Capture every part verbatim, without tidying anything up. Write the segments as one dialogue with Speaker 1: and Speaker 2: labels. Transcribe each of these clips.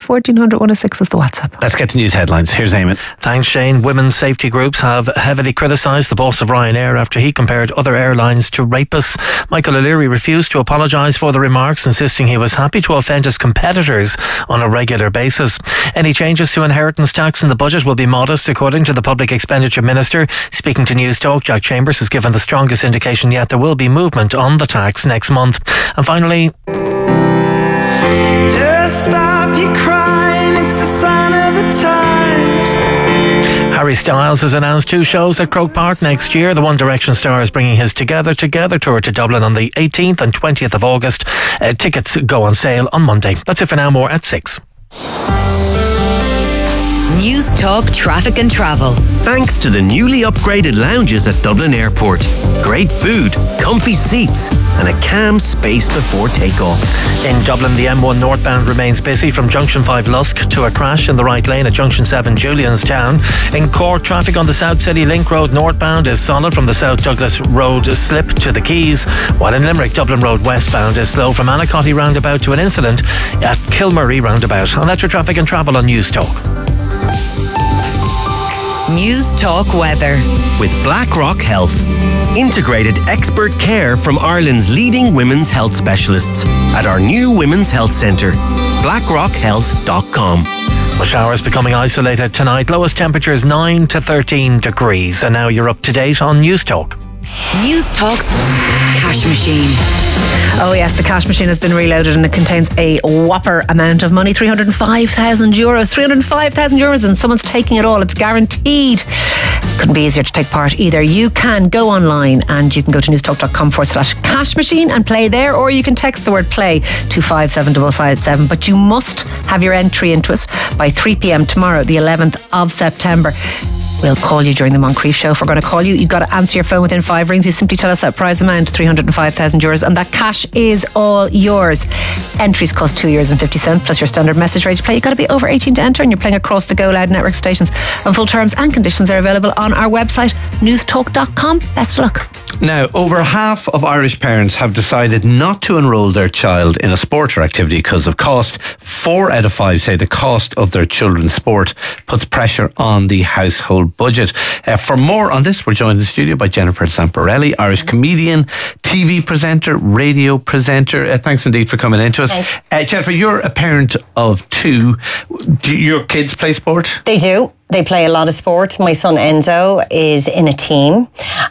Speaker 1: fourteen hundred one oh six is the WhatsApp.
Speaker 2: Let's get the news headlines. Here's Eamon.
Speaker 3: Thanks, Shane. Women's safety groups have heavily criticised the boss of Ryanair after he compared other airlines to rapists. Michael O'Leary refused to apologise for the remarks, insisting he was happy to offend his competitors on a regular basis. Any changes to inheritance tax in the budget will be modest, according to the Public Expenditure Minister. Speaking to News Talk, Jack Chambers has given the strongest indication yet there will be movement on the tax next month. And finally,
Speaker 4: just stop your crying, it's a sign of the times.
Speaker 3: Harry Styles has announced two shows at Croke Park next year. The One Direction star is bringing his Together Together tour to Dublin on the eighteenth and twentieth of August. Uh, tickets go on sale on Monday. That's it for now. More at six.
Speaker 5: News Talk Traffic and Travel.
Speaker 6: Thanks to the newly upgraded lounges at Dublin Airport. Great food, comfy seats and a calm space before takeoff.
Speaker 3: In Dublin, the M one northbound remains busy from Junction five Lusk to a crash in the right lane at Junction seven Julianstown. In Cork, traffic on the South City Link Road northbound is solid from the South Douglas Road slip to the Quays, while in Limerick, Dublin Road westbound is slow from Anacotty roundabout to an incident at Kilmurray roundabout. And that's your traffic and travel on News Talk.
Speaker 5: News Talk Weather.
Speaker 6: With BlackRock Health. Integrated expert care from Ireland's leading women's health specialists at our new Women's Health Centre. blackrock health dot com.
Speaker 3: Well, showers becoming isolated tonight. Lowest temperatures nine to thirteen degrees. And now you're up to date on News Talk.
Speaker 5: News Talk's cash machine.
Speaker 1: Oh yes, the cash machine has been reloaded and it contains a whopper amount of money, three hundred five thousand euros. three hundred five thousand euros and someone's taking it all. It's guaranteed. Couldn't be easier to take part either. You can go online and you can go to newstalk.com forward slash cash machine and play there, or you can text the word play to five seven five five seven. But you must have your entry into it by three p.m. tomorrow, the eleventh of September. We'll call you during the Moncrief show. If we're going to call you, you've got to answer your phone within five rings. You simply tell us that prize amount, three hundred five thousand euros, and that cash is all yours. Entries cost two euros and fifty cents plus your standard message rate to play. You've got to be over eighteen to enter, and you're playing across the Go Loud network stations. And full terms and conditions are available on our website, newstalk dot com. Best of luck.
Speaker 2: Now, over half of Irish parents have decided not to enrol their child in a sport or activity because of cost. Four out of five say the cost of their children's sport puts pressure on the household budget. Uh, for more on this, we're joined in the studio by Jennifer Zamparelli, Irish comedian, T V presenter, radio presenter. Uh, thanks indeed for coming in to us. Uh, Jennifer, you're a parent of two. Do your kids play sport?
Speaker 7: They do. They play a lot of sport. My son Enzo is in a team.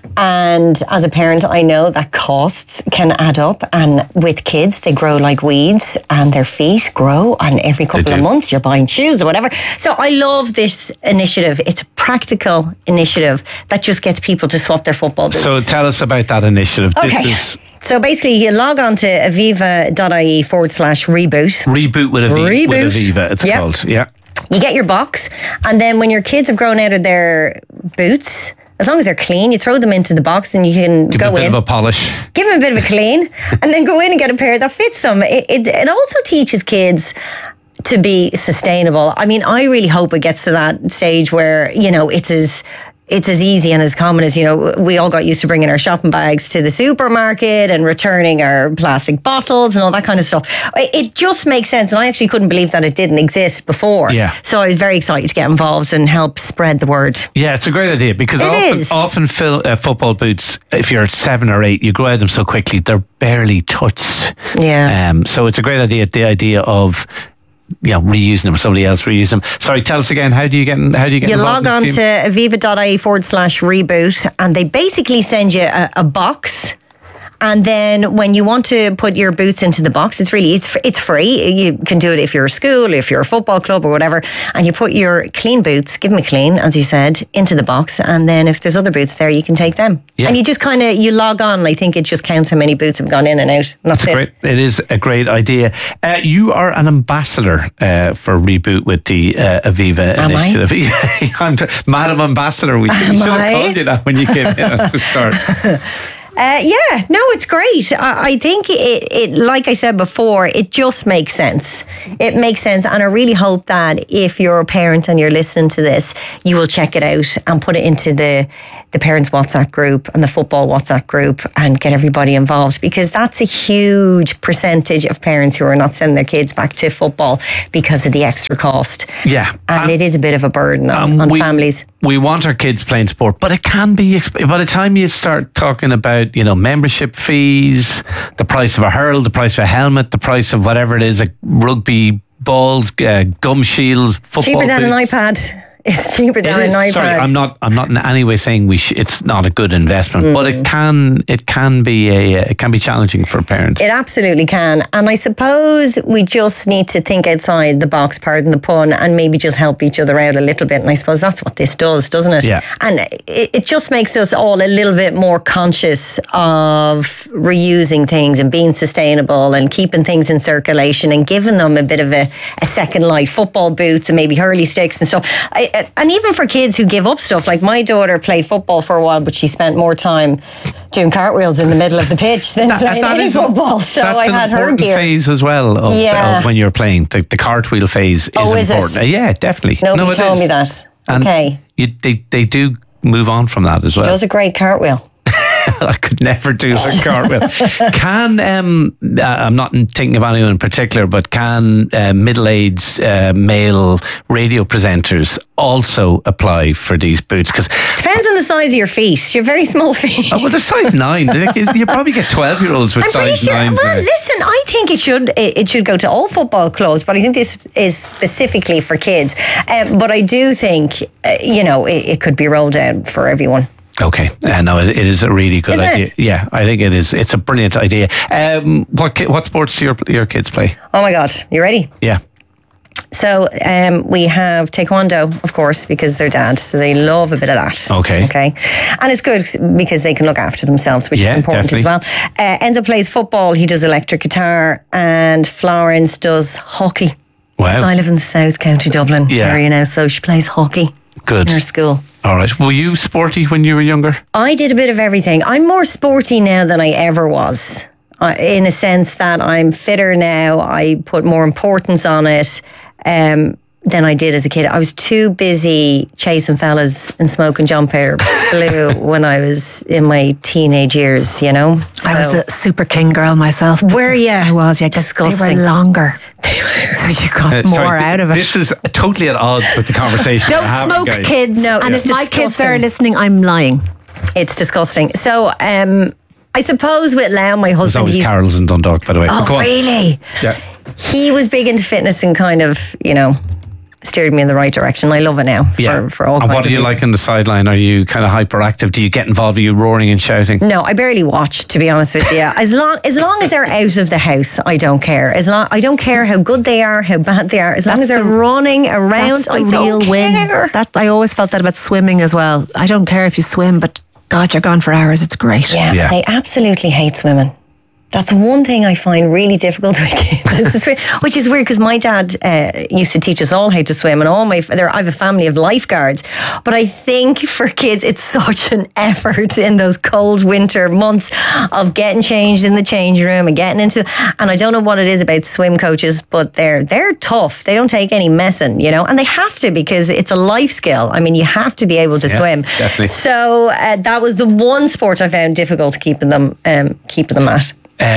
Speaker 7: And as a parent, I know that costs can add up. And with kids, they grow like weeds and their feet grow. And every couple of months, you're buying shoes or whatever. So I love this initiative. It's a practical initiative that just gets people to swap their football boots.
Speaker 2: So tell us about that initiative.
Speaker 7: Okay.
Speaker 2: This is
Speaker 7: So basically, you log on to aviva.ie forward slash reboot.
Speaker 2: Reboot with Aviva.
Speaker 7: Reboot.
Speaker 2: With Aviva, it's
Speaker 7: Yep.
Speaker 2: called. Yeah.
Speaker 7: You get your box, and then when your kids have grown out of their boots, as long as they're clean, you throw them into the box and you can
Speaker 2: Give
Speaker 7: go
Speaker 2: a bit
Speaker 7: in.
Speaker 2: of a polish.
Speaker 7: Give them a bit of a clean, and then go in and get a pair that fits them. It, it, it also teaches kids to be sustainable. I mean, I really hope it gets to that stage where, you know, it's as... It's as easy and as common as, you know, we all got used to bringing our shopping bags to the supermarket and returning our plastic bottles and all that kind of stuff. It just makes sense. And I actually couldn't believe that it didn't exist before. Yeah. So I was very excited to get involved and help spread the word.
Speaker 2: Yeah, it's a great idea because
Speaker 7: It
Speaker 2: often,
Speaker 7: is.
Speaker 2: often fill, uh, football boots, if you're seven or eight, you grow out of them so quickly, they're barely touched.
Speaker 7: Yeah.
Speaker 2: Um, so it's a great idea, the idea of... you know, reusing them or somebody else reuse them. Sorry, tell us again, how do you get how do you get
Speaker 7: You
Speaker 2: involved
Speaker 7: log
Speaker 2: in
Speaker 7: on
Speaker 2: the scheme?
Speaker 7: to aviva.ie forward slash reboot, and they basically send you a, a box. And then when you want to put your boots into the box, it's really, it's, it's free. You can do it if you're a school, if you're a football club or whatever. And you put your clean boots, give them a clean, as you said, into the box. And then if there's other boots there, you can take them.
Speaker 2: Yeah.
Speaker 7: And you just kind of, you log on. I think it just counts how many boots have gone in and out. And that's
Speaker 2: It's a
Speaker 7: it.
Speaker 2: great, it is a great idea. Uh, you are an ambassador uh, for Reboot with the uh, Aviva
Speaker 7: Am I?
Speaker 2: initiative. I'm t- Madam Ambassador. We, we should have
Speaker 7: I?
Speaker 2: told you that when you came in at the start.
Speaker 7: Uh, yeah, no, it's great. I, I think it, it, like I said before, it just makes sense. It makes sense. And I really hope that if you're a parent and you're listening to this, you will check it out and put it into the, the parents WhatsApp group and the football WhatsApp group and get everybody involved, because that's a huge percentage of parents who are not sending their kids back to football because of the extra cost.
Speaker 2: Yeah.
Speaker 7: And,
Speaker 2: And-
Speaker 7: it is a bit of a burden on,
Speaker 2: Um,
Speaker 7: on
Speaker 2: we,
Speaker 7: families.
Speaker 2: We want our kids playing sport, but it can be, exp- by the time you start talking about, you know, membership fees, the price of a hurl, the price of a helmet, the price of whatever it is, like rugby balls, uh, gum shields, football
Speaker 7: Cheaper than an
Speaker 2: boots.
Speaker 7: iPad. It's cheaper
Speaker 2: It
Speaker 7: than
Speaker 2: is.
Speaker 7: an iPad.
Speaker 2: Sorry, I'm not. I'm not in any way saying we. Sh- it's not a good investment,
Speaker 7: Mm.
Speaker 2: but it can. It can be a. It can be challenging for parents.
Speaker 7: It absolutely can. And I suppose we just need to think outside the box, pardon the pun, and maybe just help each other out a little bit. And I suppose that's what this does, doesn't it?
Speaker 2: Yeah.
Speaker 7: And it, it just makes us all a little bit more conscious of reusing things and being sustainable and keeping things in circulation and giving them a bit of a, a second life. Football boots and maybe hurley sticks and stuff. I, and even for kids who give up stuff, like my daughter played football for a while, but she spent more time doing cartwheels in the middle of the pitch than
Speaker 2: That-
Speaker 7: playing
Speaker 2: that
Speaker 7: any
Speaker 2: is a-
Speaker 7: football. So
Speaker 2: that's
Speaker 7: I
Speaker 2: an
Speaker 7: had her
Speaker 2: important
Speaker 7: gear.
Speaker 2: phase as well of,
Speaker 7: Yeah.
Speaker 2: of when you're playing. The, the cartwheel phase is
Speaker 7: Oh, is it?
Speaker 2: important. Uh, yeah, definitely.
Speaker 7: Nobody
Speaker 2: no, it
Speaker 7: told
Speaker 2: is.
Speaker 7: me that.
Speaker 2: And
Speaker 7: Okay.
Speaker 2: You, they they do move on from that as well.
Speaker 7: Does a great cartwheel.
Speaker 2: I could never do a cartwheel. Can um, uh, I'm not thinking of anyone in particular, but can uh, middle-aged uh, male radio presenters also apply for these boots? Because
Speaker 7: Depends on the size of your feet. You're very small feet.
Speaker 2: oh, well, they're size nine. Like, You probably get twelve-year-olds with
Speaker 7: I'm pretty
Speaker 2: size
Speaker 7: sure.
Speaker 2: nines.
Speaker 7: Well,
Speaker 2: now.
Speaker 7: listen, I think it should it it should go to all football clubs, but I think this is specifically for kids. Um, but I do think uh, you know it, it could be rolled out for everyone.
Speaker 2: Okay, uh, no, it, it is a really good
Speaker 7: Isn't
Speaker 2: idea.
Speaker 7: it?
Speaker 2: Yeah, I think it is. It's a brilliant idea. Um, what ki- what sports do your your kids play?
Speaker 7: Oh my God, you ready?
Speaker 2: Yeah.
Speaker 7: So um, we have taekwondo, of course, because they're dad, so they love a bit of that.
Speaker 2: Okay.
Speaker 7: Okay. And it's good because they can look after themselves, which
Speaker 2: Yeah,
Speaker 7: is important
Speaker 2: definitely.
Speaker 7: as well. Uh, Enzo plays football, he does electric guitar, and Florence does hockey.
Speaker 2: Wow.
Speaker 7: So I live in the South County Dublin
Speaker 2: Yeah.
Speaker 7: area now, so she plays hockey
Speaker 2: Good.
Speaker 7: in her school.
Speaker 2: All right. Were you sporty when you were younger?
Speaker 7: I did a bit of everything. I'm more sporty now than I ever was, uh, in a sense that I'm fitter now. I put more importance on it um, than I did as a kid. I was too busy chasing fellas and smoking John Pair Blue when I was in my teenage years, you know?
Speaker 1: I was
Speaker 7: So-
Speaker 1: a super king girl myself.
Speaker 7: Were you?
Speaker 1: I was, yeah. Just they
Speaker 7: Disgusting.
Speaker 1: were longer. so you got
Speaker 2: Uh,
Speaker 1: more
Speaker 2: sorry,
Speaker 1: out of it.
Speaker 2: This is totally at odds with the conversation.
Speaker 1: Don't
Speaker 2: we're having,
Speaker 1: smoke,
Speaker 2: guys.
Speaker 1: kids.
Speaker 7: No,
Speaker 1: and
Speaker 7: it's
Speaker 1: if my kids
Speaker 7: disgusting.
Speaker 1: are listening, I'm lying.
Speaker 7: It's disgusting. So, um, I suppose with Lau, my
Speaker 2: There's
Speaker 7: husband,
Speaker 2: always
Speaker 7: he's...
Speaker 2: Carol's in Dundalk, by the way.
Speaker 7: Oh,
Speaker 2: But go on.
Speaker 7: really?
Speaker 2: Yeah.
Speaker 7: He was big into fitness and kind of, you know, steered me in the right direction. I love it now for,
Speaker 2: Yeah.
Speaker 7: for all
Speaker 2: and
Speaker 7: kinds
Speaker 2: what do
Speaker 7: of
Speaker 2: you
Speaker 7: reasons.
Speaker 2: like on the sideline? Are you kind of hyperactive? Do you get involved? Are you roaring and shouting?
Speaker 7: No, I barely watch, to be honest with you. As long as long as they're out of the house, I don't care. As long I don't care how good they are, how bad they are. As long
Speaker 1: That's
Speaker 7: as they're
Speaker 1: the-
Speaker 7: running around,
Speaker 1: That's the
Speaker 7: I
Speaker 1: real
Speaker 7: don't
Speaker 1: win.
Speaker 7: care.
Speaker 1: That I always felt that about swimming as well. I don't care if you swim, but God, you're gone for hours. It's great.
Speaker 7: Yeah,
Speaker 2: Yeah.
Speaker 7: they absolutely hate swimming. That's one thing I find really difficult with kids, is to swim, which is weird because my dad uh, used to teach us all how to swim, and all my there, I have a family of lifeguards. But I think for kids, it's such an effort in those cold winter months of getting changed in the change room and getting into. And I don't know what it is about swim coaches, but they're they're tough. They don't take any messing, you know, and they have to because it's a life skill. I mean, you have to be able to
Speaker 2: Yeah,
Speaker 7: swim.
Speaker 2: definitely.
Speaker 7: So uh, that was the one sport I found difficult keeping them um, keeping them at.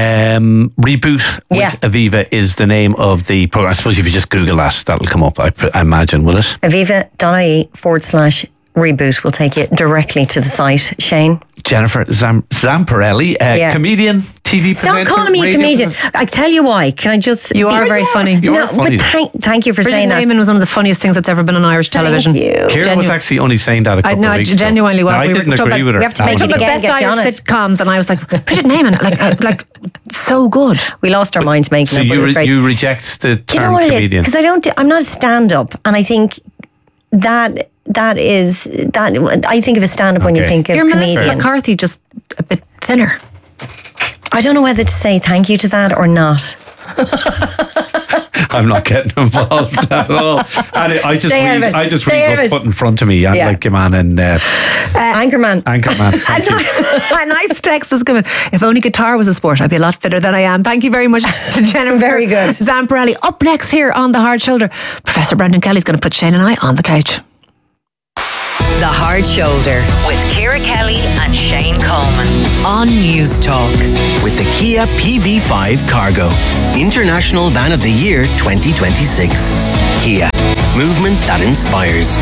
Speaker 2: Um, Reboot with
Speaker 7: Yeah.
Speaker 2: Aviva is the name of the program. I suppose if you just Google that, that'll come up, I, pr- I imagine, will it?
Speaker 7: Aviva.ie forward slash reboot will take you directly to the site. Shane,
Speaker 2: Jennifer Zam- Zamparelli, uh,
Speaker 7: Yeah.
Speaker 2: comedian, T V
Speaker 7: stop
Speaker 2: presenter.
Speaker 7: calling me a
Speaker 2: radio
Speaker 7: comedian.
Speaker 2: presenter.
Speaker 7: I tell you why. Can I just?
Speaker 1: You are
Speaker 7: be-
Speaker 1: very funny.
Speaker 2: You
Speaker 7: no,
Speaker 2: are funny.
Speaker 7: but thank thank you for
Speaker 1: Bridget
Speaker 7: saying that.
Speaker 1: Neyman was one of the funniest things that's ever been on Irish television.
Speaker 7: Thank you.
Speaker 2: Kieran was
Speaker 1: Genu-
Speaker 2: actually only saying that a
Speaker 1: I
Speaker 2: couple
Speaker 1: know,
Speaker 2: of
Speaker 1: it
Speaker 2: weeks ago.
Speaker 1: genuinely was.
Speaker 2: No, I
Speaker 1: We were
Speaker 2: didn't
Speaker 1: talking
Speaker 2: agree
Speaker 1: about-
Speaker 2: with her.
Speaker 7: we have to
Speaker 2: at
Speaker 7: make
Speaker 2: all.
Speaker 7: it
Speaker 1: Talking about
Speaker 7: again,
Speaker 1: best
Speaker 7: get you
Speaker 1: Irish
Speaker 7: on it.
Speaker 1: sitcoms, and I was like, Bridget Neyman, like, uh, like so good.
Speaker 7: We lost our minds making
Speaker 2: So
Speaker 7: it, but it
Speaker 2: you
Speaker 7: was
Speaker 2: re-
Speaker 7: great.
Speaker 2: you reject the
Speaker 7: you
Speaker 2: term
Speaker 7: know what it is?
Speaker 2: comedian?
Speaker 7: Because I don't. do- I'm not a stand-up, and I think that that is that. I think of a stand-up when you
Speaker 2: Okay.
Speaker 7: think of
Speaker 1: You're Melissa
Speaker 7: comedian.
Speaker 1: McCarthy, just a bit thinner.
Speaker 7: I don't know whether to say thank you to that or not.
Speaker 2: I'm not getting involved at all. And I just
Speaker 7: Stay out
Speaker 2: read,
Speaker 7: of it.
Speaker 2: I just
Speaker 7: Stay out
Speaker 2: read
Speaker 7: of
Speaker 2: what's
Speaker 7: it.
Speaker 2: put in front of me. And
Speaker 7: Yeah.
Speaker 2: like your man and uh,
Speaker 7: Anchorman.
Speaker 2: Anchorman. Thank you.
Speaker 1: A nice text is coming. If only guitar was a sport, I'd be a lot fitter than I am. Thank you very much to Jennifer.
Speaker 7: Very good.
Speaker 1: Zamparelli. Up next here on The Hard Shoulder, Professor Brendan Kelly's going to put Shane and I on the couch.
Speaker 5: The Hard Shoulder with Ciara Kelly and Shane Coleman on News Talk.
Speaker 6: With the Kia P V five Cargo, International Van of the Year twenty twenty-six. Kia, movement that inspires.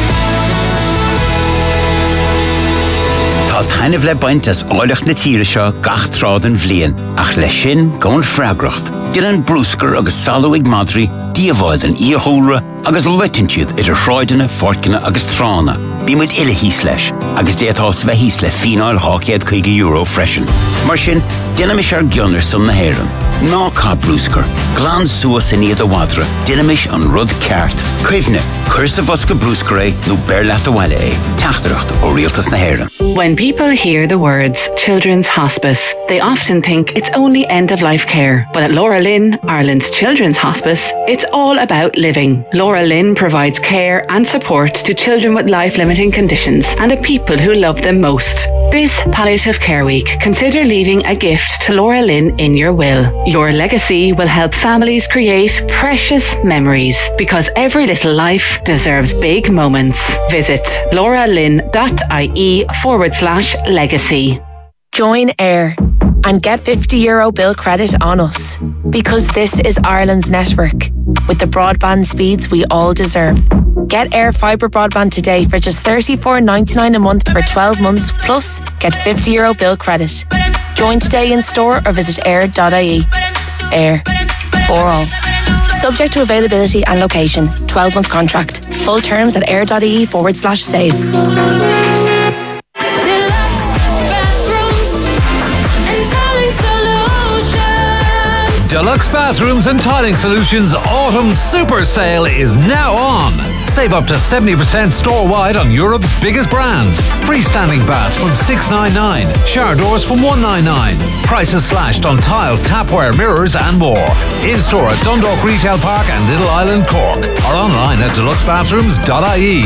Speaker 8: Tá tainmh le baint as áileach na tíre seo gach trád an bhliain, ach le sin gón freagracht. Dir an brúscar agus salúig madri, díomháid an íothúra agus leitinciad idir shráideanna, forcanna agus trána. Bí muid ile hís leis, agus déatás bheith hís le fínáil hácéad chuige euro freisin. Mar sin, déana mis ar gionnar son na héireann. Ná cá brúscar, glán suas in iad a wadra, déana mis an rud ceart. Cuimhne, cursa fosca brúscar é, nó bearlaat a bhaile é, teachtareacht ó rialtas na héireann.
Speaker 9: When people hear the words Children's Hospice, they often think it's only end-of-life care. But at Laura Lynn, Ireland's Children's Hospice, it's all about living. Laura Lynn provides care and support to children with life-limiting conditions and the people who love them most. This Palliative Care Week, consider leaving a gift to Laura Lynn in your will. Your legacy will help families create precious memories, because every little life deserves big moments. Visit lauralynn.ie forward slash legacy.
Speaker 10: Join AIR and get fifty euro bill credit on us, because this is Ireland's network with the broadband speeds we all deserve. Get AIR fibre broadband today for just thirty-four ninety-nine a month for twelve months, plus get fifty euro bill credit. Join today in store or visit air dot I E. AIR, for all. Subject to availability and location. twelve month contract. Full terms at air.ie forward slash save.
Speaker 11: Deluxe Bathrooms and Tiling Solutions Autumn Super Sale is now on. Save up to seventy percent store-wide on Europe's biggest brands. Freestanding baths from six ninety-nine, shower doors from one ninety-nine. Prices slashed on tiles, tapware, mirrors and more. In-store at Dundalk Retail Park and Little Island, Cork. Or online at deluxe bathrooms dot I E.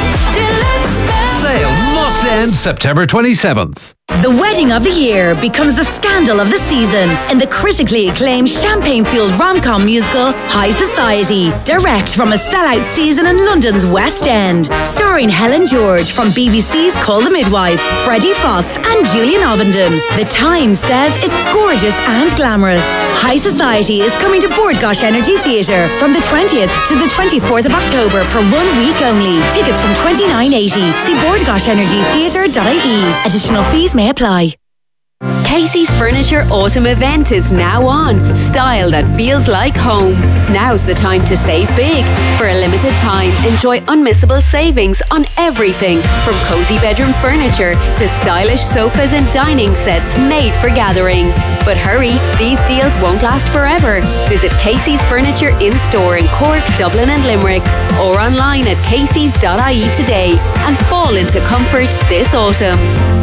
Speaker 11: Sale must end September twenty-seventh.
Speaker 12: The wedding of the year becomes the scandal of the season in the critically acclaimed champagne-fueled rom-com musical High Society, direct from a sellout season in London's West End, starring Helen George from B B C's Call the Midwife, Freddie Fox and Julian Ovenden. The Times says it's gorgeous and glamorous. High Society is coming to Bord Gáis Energy Theatre from the twentieth to the twenty-fourth of October for one week only. Tickets from twenty-nine eighty. See bord gáis energy theatre dot I E. Additional fees may apply.
Speaker 13: Casey's Furniture Autumn event is now on. Style that feels like home. Now's the time to save big. For a limited time, enjoy unmissable savings on everything from cozy bedroom furniture to stylish sofas and dining sets made for gathering. But hurry, these deals won't last forever. Visit Casey's Furniture in store in Cork, Dublin and Limerick, or online at caseys dot I E today and fall into comfort this autumn.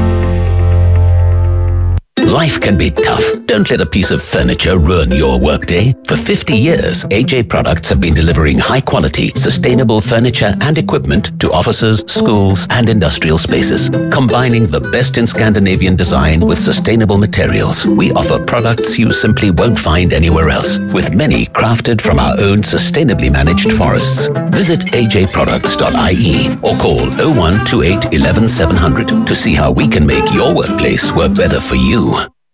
Speaker 14: Life can be tough. Don't let a piece of furniture ruin your workday. For fifty years, A J Products have been delivering high-quality, sustainable furniture and equipment to offices, schools, and industrial spaces. Combining the best in Scandinavian design with sustainable materials, we offer products you simply won't find anywhere else, with many crafted from our own sustainably managed forests. Visit A J products dot I E or call oh one two eight one one seven hundred to see how we can make your workplace work better for you.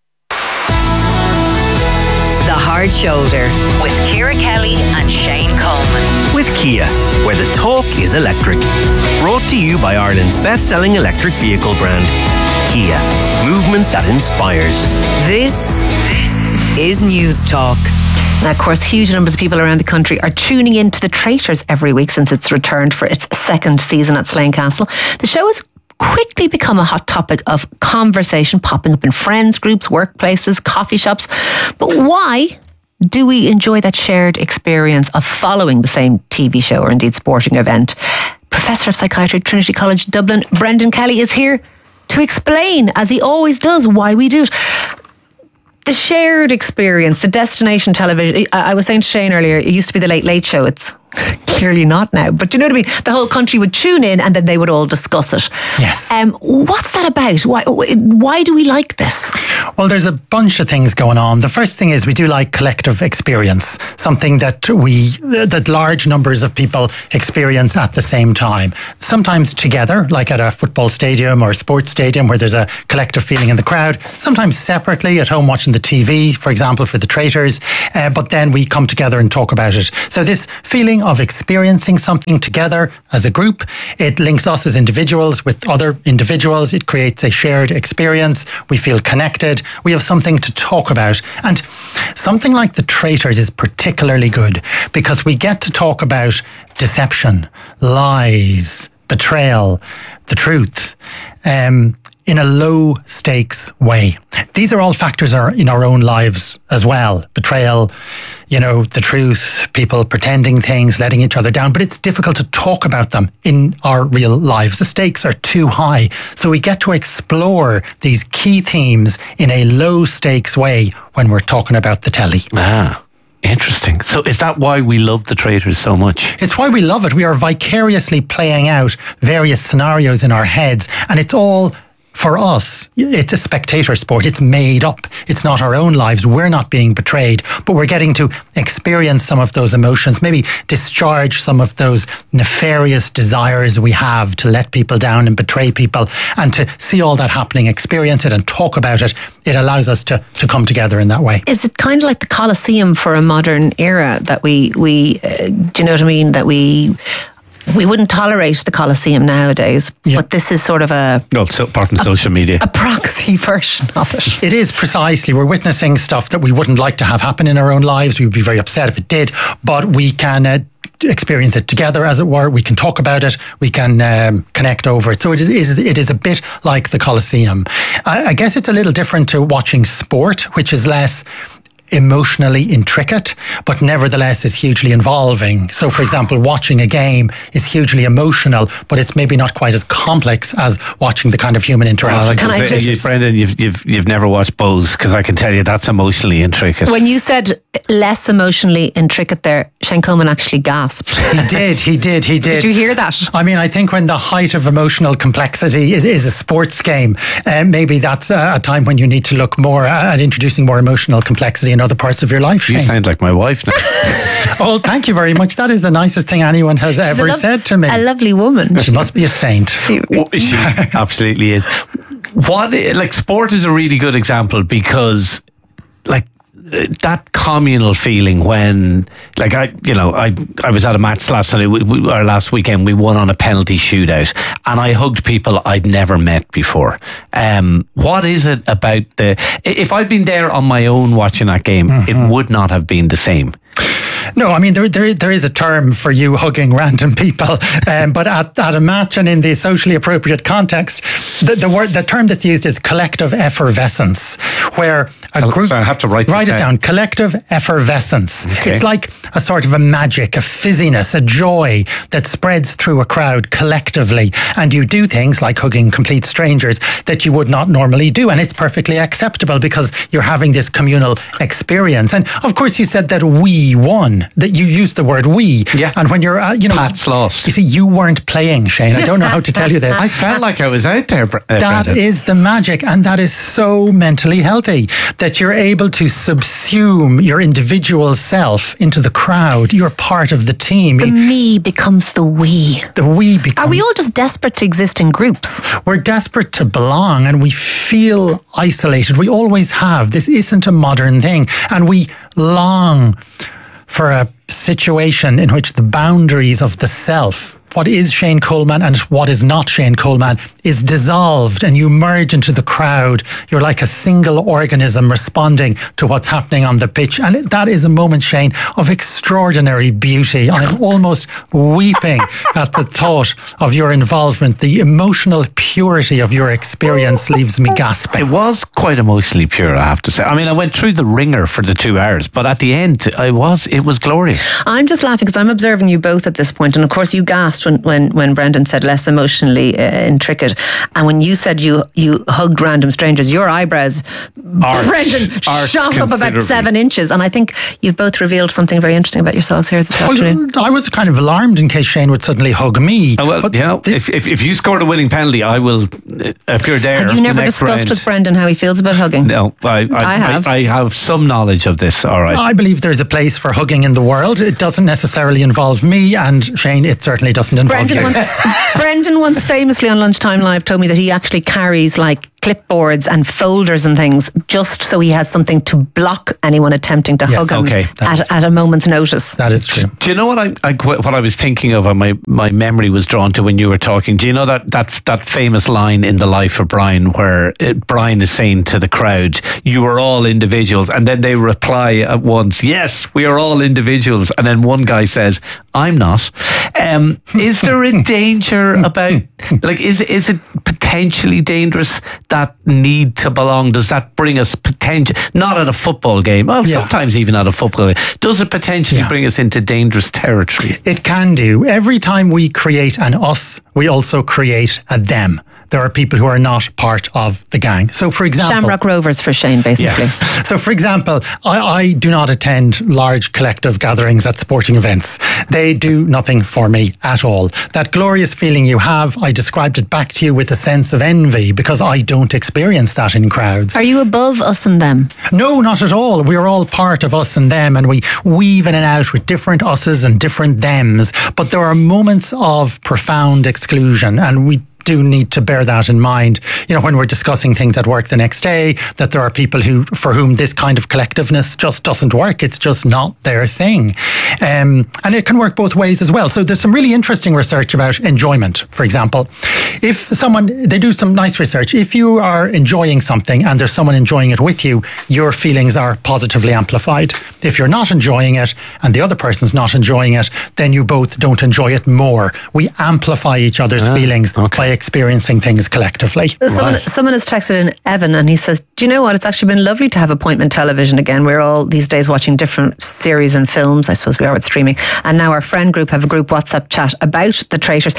Speaker 5: The Hard Shoulder with Ciara Kelly and Shane Coleman.
Speaker 6: With Kia, where the talk is electric. Brought to you by Ireland's best-selling electric vehicle brand, Kia. Movement that inspires.
Speaker 5: This, this is News Talk.
Speaker 1: Now, of course, huge numbers of people around the country are tuning in to The Traitors every week since it's returned for its second season at Slane Castle. The show has quickly become a hot topic of conversation, popping up in friends groups, workplaces, coffee shops. But why do we enjoy that shared experience of following the same T V show or indeed sporting event? Professor of Psychiatry at Trinity College Dublin, Brendan Kelly, is here to explain, as he always does, why we do it. the shared experience, the destination television. I, I was saying to Shane earlier, it used to be the Late Late Show. It's clearly not now, but you know what I mean? The whole country would tune in and then they would all discuss it.
Speaker 15: Yes.
Speaker 1: Um, what's that about? Why, why do we like this?
Speaker 15: Well, there's a bunch of things going on. The first thing is we do like collective experience, something that we, that large numbers of people experience at the same time. Sometimes together, like at a football stadium or a sports stadium where there's a collective feeling in the crowd. Sometimes separately at home watching the T V, for example, for the traitors. Uh, but then we come together and talk about it. So this feeling of experiencing something together as a group, it links us as individuals with other individuals. It creates a shared experience. We feel connected. We have something to talk about. And something like The Traitors is particularly good because we get to talk about deception, lies, betrayal, the truth, um, in a low stakes way. These are all factors are in our own lives as well. Betrayal, you know, the truth, people pretending things, letting each other down, but it's difficult to talk about them in our real lives. The stakes are too high. So we get to explore these key themes in a low stakes way when we're talking about the telly.
Speaker 2: Ah. Interesting. So is that why we love The Traitors so much?
Speaker 15: It's why we love it. We are vicariously playing out various scenarios in our heads, and it's all, for us, it's a spectator sport. It's made up. It's not our own lives. We're not being betrayed, but we're getting to experience some of those emotions, maybe discharge some of those nefarious desires we have to let people down and betray people, and to see all that happening, experience it and talk about it. It allows us to, to come together in that way.
Speaker 1: Is it kind of like the Colosseum for a modern era that we, we uh, do you know what I mean, that we... We wouldn't tolerate the Colosseum nowadays, yeah. But this is sort of a...
Speaker 2: No, so apart from social media.
Speaker 1: A proxy version of it.
Speaker 15: It is, precisely. We're witnessing stuff that we wouldn't like to have happen in our own lives. We would be very upset if it did, but we can uh, experience it together, as it were. We can talk about it. We can um, connect over it. So it is, is it is a bit like the Colosseum. I, I guess it's a little different to watching sport, which is less emotionally intricate, but nevertheless is hugely involving. So, for example, watching a game is hugely emotional, but it's maybe not quite as complex as watching the kind of human interaction.
Speaker 2: Oh, can I just... you, Brendan, you've, you've, you've never watched Bose, because I can tell you that's emotionally intricate.
Speaker 1: When you said less emotionally intricate there, Shane Coleman actually gasped.
Speaker 15: He did, he did, he did.
Speaker 1: Did you hear that?
Speaker 15: I mean, I think when the height of emotional complexity is, is a sports game, uh, maybe that's a, a time when you need to look more at introducing more emotional complexity in other parts of your life. Shane.
Speaker 2: You sound like my wife now.
Speaker 15: Oh, thank you very much. That is the nicest thing anyone has
Speaker 1: She's
Speaker 15: ever
Speaker 1: lo-
Speaker 15: said to me.
Speaker 1: A lovely woman.
Speaker 15: She must be a saint.
Speaker 2: She absolutely is. What, like, sport is a really good example because, like, that communal feeling when, like, I, you know, I, I was at a match last Sunday, we, we, or last weekend, we won on a penalty shootout, and I hugged people I'd never met before. Um, what is it about the? If I'd been there on my own watching that game, mm-hmm. it would not have been the same.
Speaker 15: No, I mean, there, there, there is a term for you hugging random people, um, but at, at a match and in the socially appropriate context, the, the word, the term that's used is collective effervescence, where a
Speaker 2: oh,
Speaker 15: group...
Speaker 2: Sorry, I have to write,
Speaker 15: write it
Speaker 2: down.
Speaker 15: down. Collective effervescence. Okay. It's like a sort of a magic, a fizziness, a joy that spreads through a crowd collectively, and you do things like hugging complete strangers that you would not normally do, and it's perfectly acceptable because you're having this communal experience. And of course, you said that we won. That you used the word we,
Speaker 2: yeah.
Speaker 15: And when you're, uh, you know,
Speaker 2: Pat's lost.
Speaker 15: You see, you weren't playing, Shane. I don't know how to tell you this.
Speaker 2: I felt like I was out there. Uh,
Speaker 15: that
Speaker 2: Brendan.
Speaker 15: is the magic, and that is so mentally healthy that you're able to subsume your individual self into the crowd. You're part of the team.
Speaker 1: The me becomes the we.
Speaker 15: The we becomes.
Speaker 1: Are we all just desperate to exist in groups?
Speaker 15: We're desperate to belong, and we feel isolated. We always have. This isn't a modern thing, and we long for a situation in which the boundaries of the self, what is Shane Coleman and what is not Shane Coleman, is dissolved, and you merge into the crowd. You're like a single organism responding to what's happening on the pitch. And that is a moment, Shane, of extraordinary beauty. I'm almost weeping at the thought of your involvement. The emotional purity of your experience leaves me gasping.
Speaker 2: It was quite emotionally pure, I have to say. I mean, I went through the ringer for the two hours, but at the end, I was, it was glorious.
Speaker 1: I'm just laughing because I'm observing you both at this point, and of course you gasped laughed when, when, when Brendan said less emotionally uh, intricate. And when you said you, you hugged random strangers, your eyebrows,
Speaker 2: Arch,
Speaker 1: Brendan,
Speaker 2: arch
Speaker 1: shot up about seven inches. And I think you've both revealed something very interesting about yourselves here this afternoon.
Speaker 15: Well, I was kind of alarmed in case Shane would suddenly hug me.
Speaker 2: Oh, well, but you know, the, if, if if you scored a winning penalty, I will uh, appear there.
Speaker 1: Have you never
Speaker 2: the
Speaker 1: discussed
Speaker 2: round.
Speaker 1: with Brendan how he feels about hugging?
Speaker 2: No, I, I,
Speaker 1: I have.
Speaker 2: I, I have some knowledge of this. All right.
Speaker 15: I believe there's a place for hugging in the world. It doesn't necessarily involve me, and Shane, it certainly doesn't involve
Speaker 1: Brendan
Speaker 15: you.
Speaker 1: once, Brendan once famously on Lunchtime Live told me that he actually carries like clipboards and folders and things just so he has something to block anyone attempting to
Speaker 15: Yes,
Speaker 1: hug him
Speaker 2: okay,
Speaker 1: at, at a moment's notice.
Speaker 15: That is true.
Speaker 2: Do you know what I, I what I was thinking of, and my, my memory was drawn to when you were talking? Do you know that that that famous line in The Life of Brian where it, Brian is saying to the crowd, "You are all individuals," and then they reply at once, "Yes, we are all individuals," and then one guy says, "I'm not." Um, is there a danger about, like, is is it potentially dangerous, that need to belong? Does that bring us potential, not at a football game, well,
Speaker 15: Yeah.
Speaker 2: sometimes even at a football game, does it potentially
Speaker 15: Yeah.
Speaker 2: bring us into dangerous territory?
Speaker 15: It can do. Every time we create an us, we also create a them. There are people who are not part of the gang. So, for example...
Speaker 1: Shamrock Rovers for Shane, basically.
Speaker 15: Yes. So, for example, I, I do not attend large collective gatherings at sporting events. They do nothing for me at all. That glorious feeling you have, I described it back to you with a sense of envy because I don't experience that in crowds.
Speaker 1: Are you above us and them?
Speaker 15: No, not at all. We're all part of us and them, and we weave in and out with different us's and different thems. But there are moments of profound exclusion, and we do need to bear that in mind, you know, when we're discussing things at work the next day, that there are people who, for whom this kind of collectiveness just doesn't work. It's just not their thing. Um, and it can work both ways as well. So there's some really interesting research about enjoyment, for example. If someone, they do some nice research. If you are enjoying something and there's someone enjoying it with you, your feelings are positively amplified. If you're not enjoying it and the other person's not enjoying it, then you both don't enjoy it more. We amplify each other's
Speaker 2: Ah,
Speaker 15: feelings
Speaker 2: okay.
Speaker 15: by experiencing things collectively.
Speaker 1: Someone,
Speaker 2: Right.
Speaker 1: someone has texted in, Evan, and he says, do you know what? It's actually been lovely to have appointment television again. We're all these days watching different series and films. I suppose we are with streaming. And now our friend group have a group WhatsApp chat about the traitors.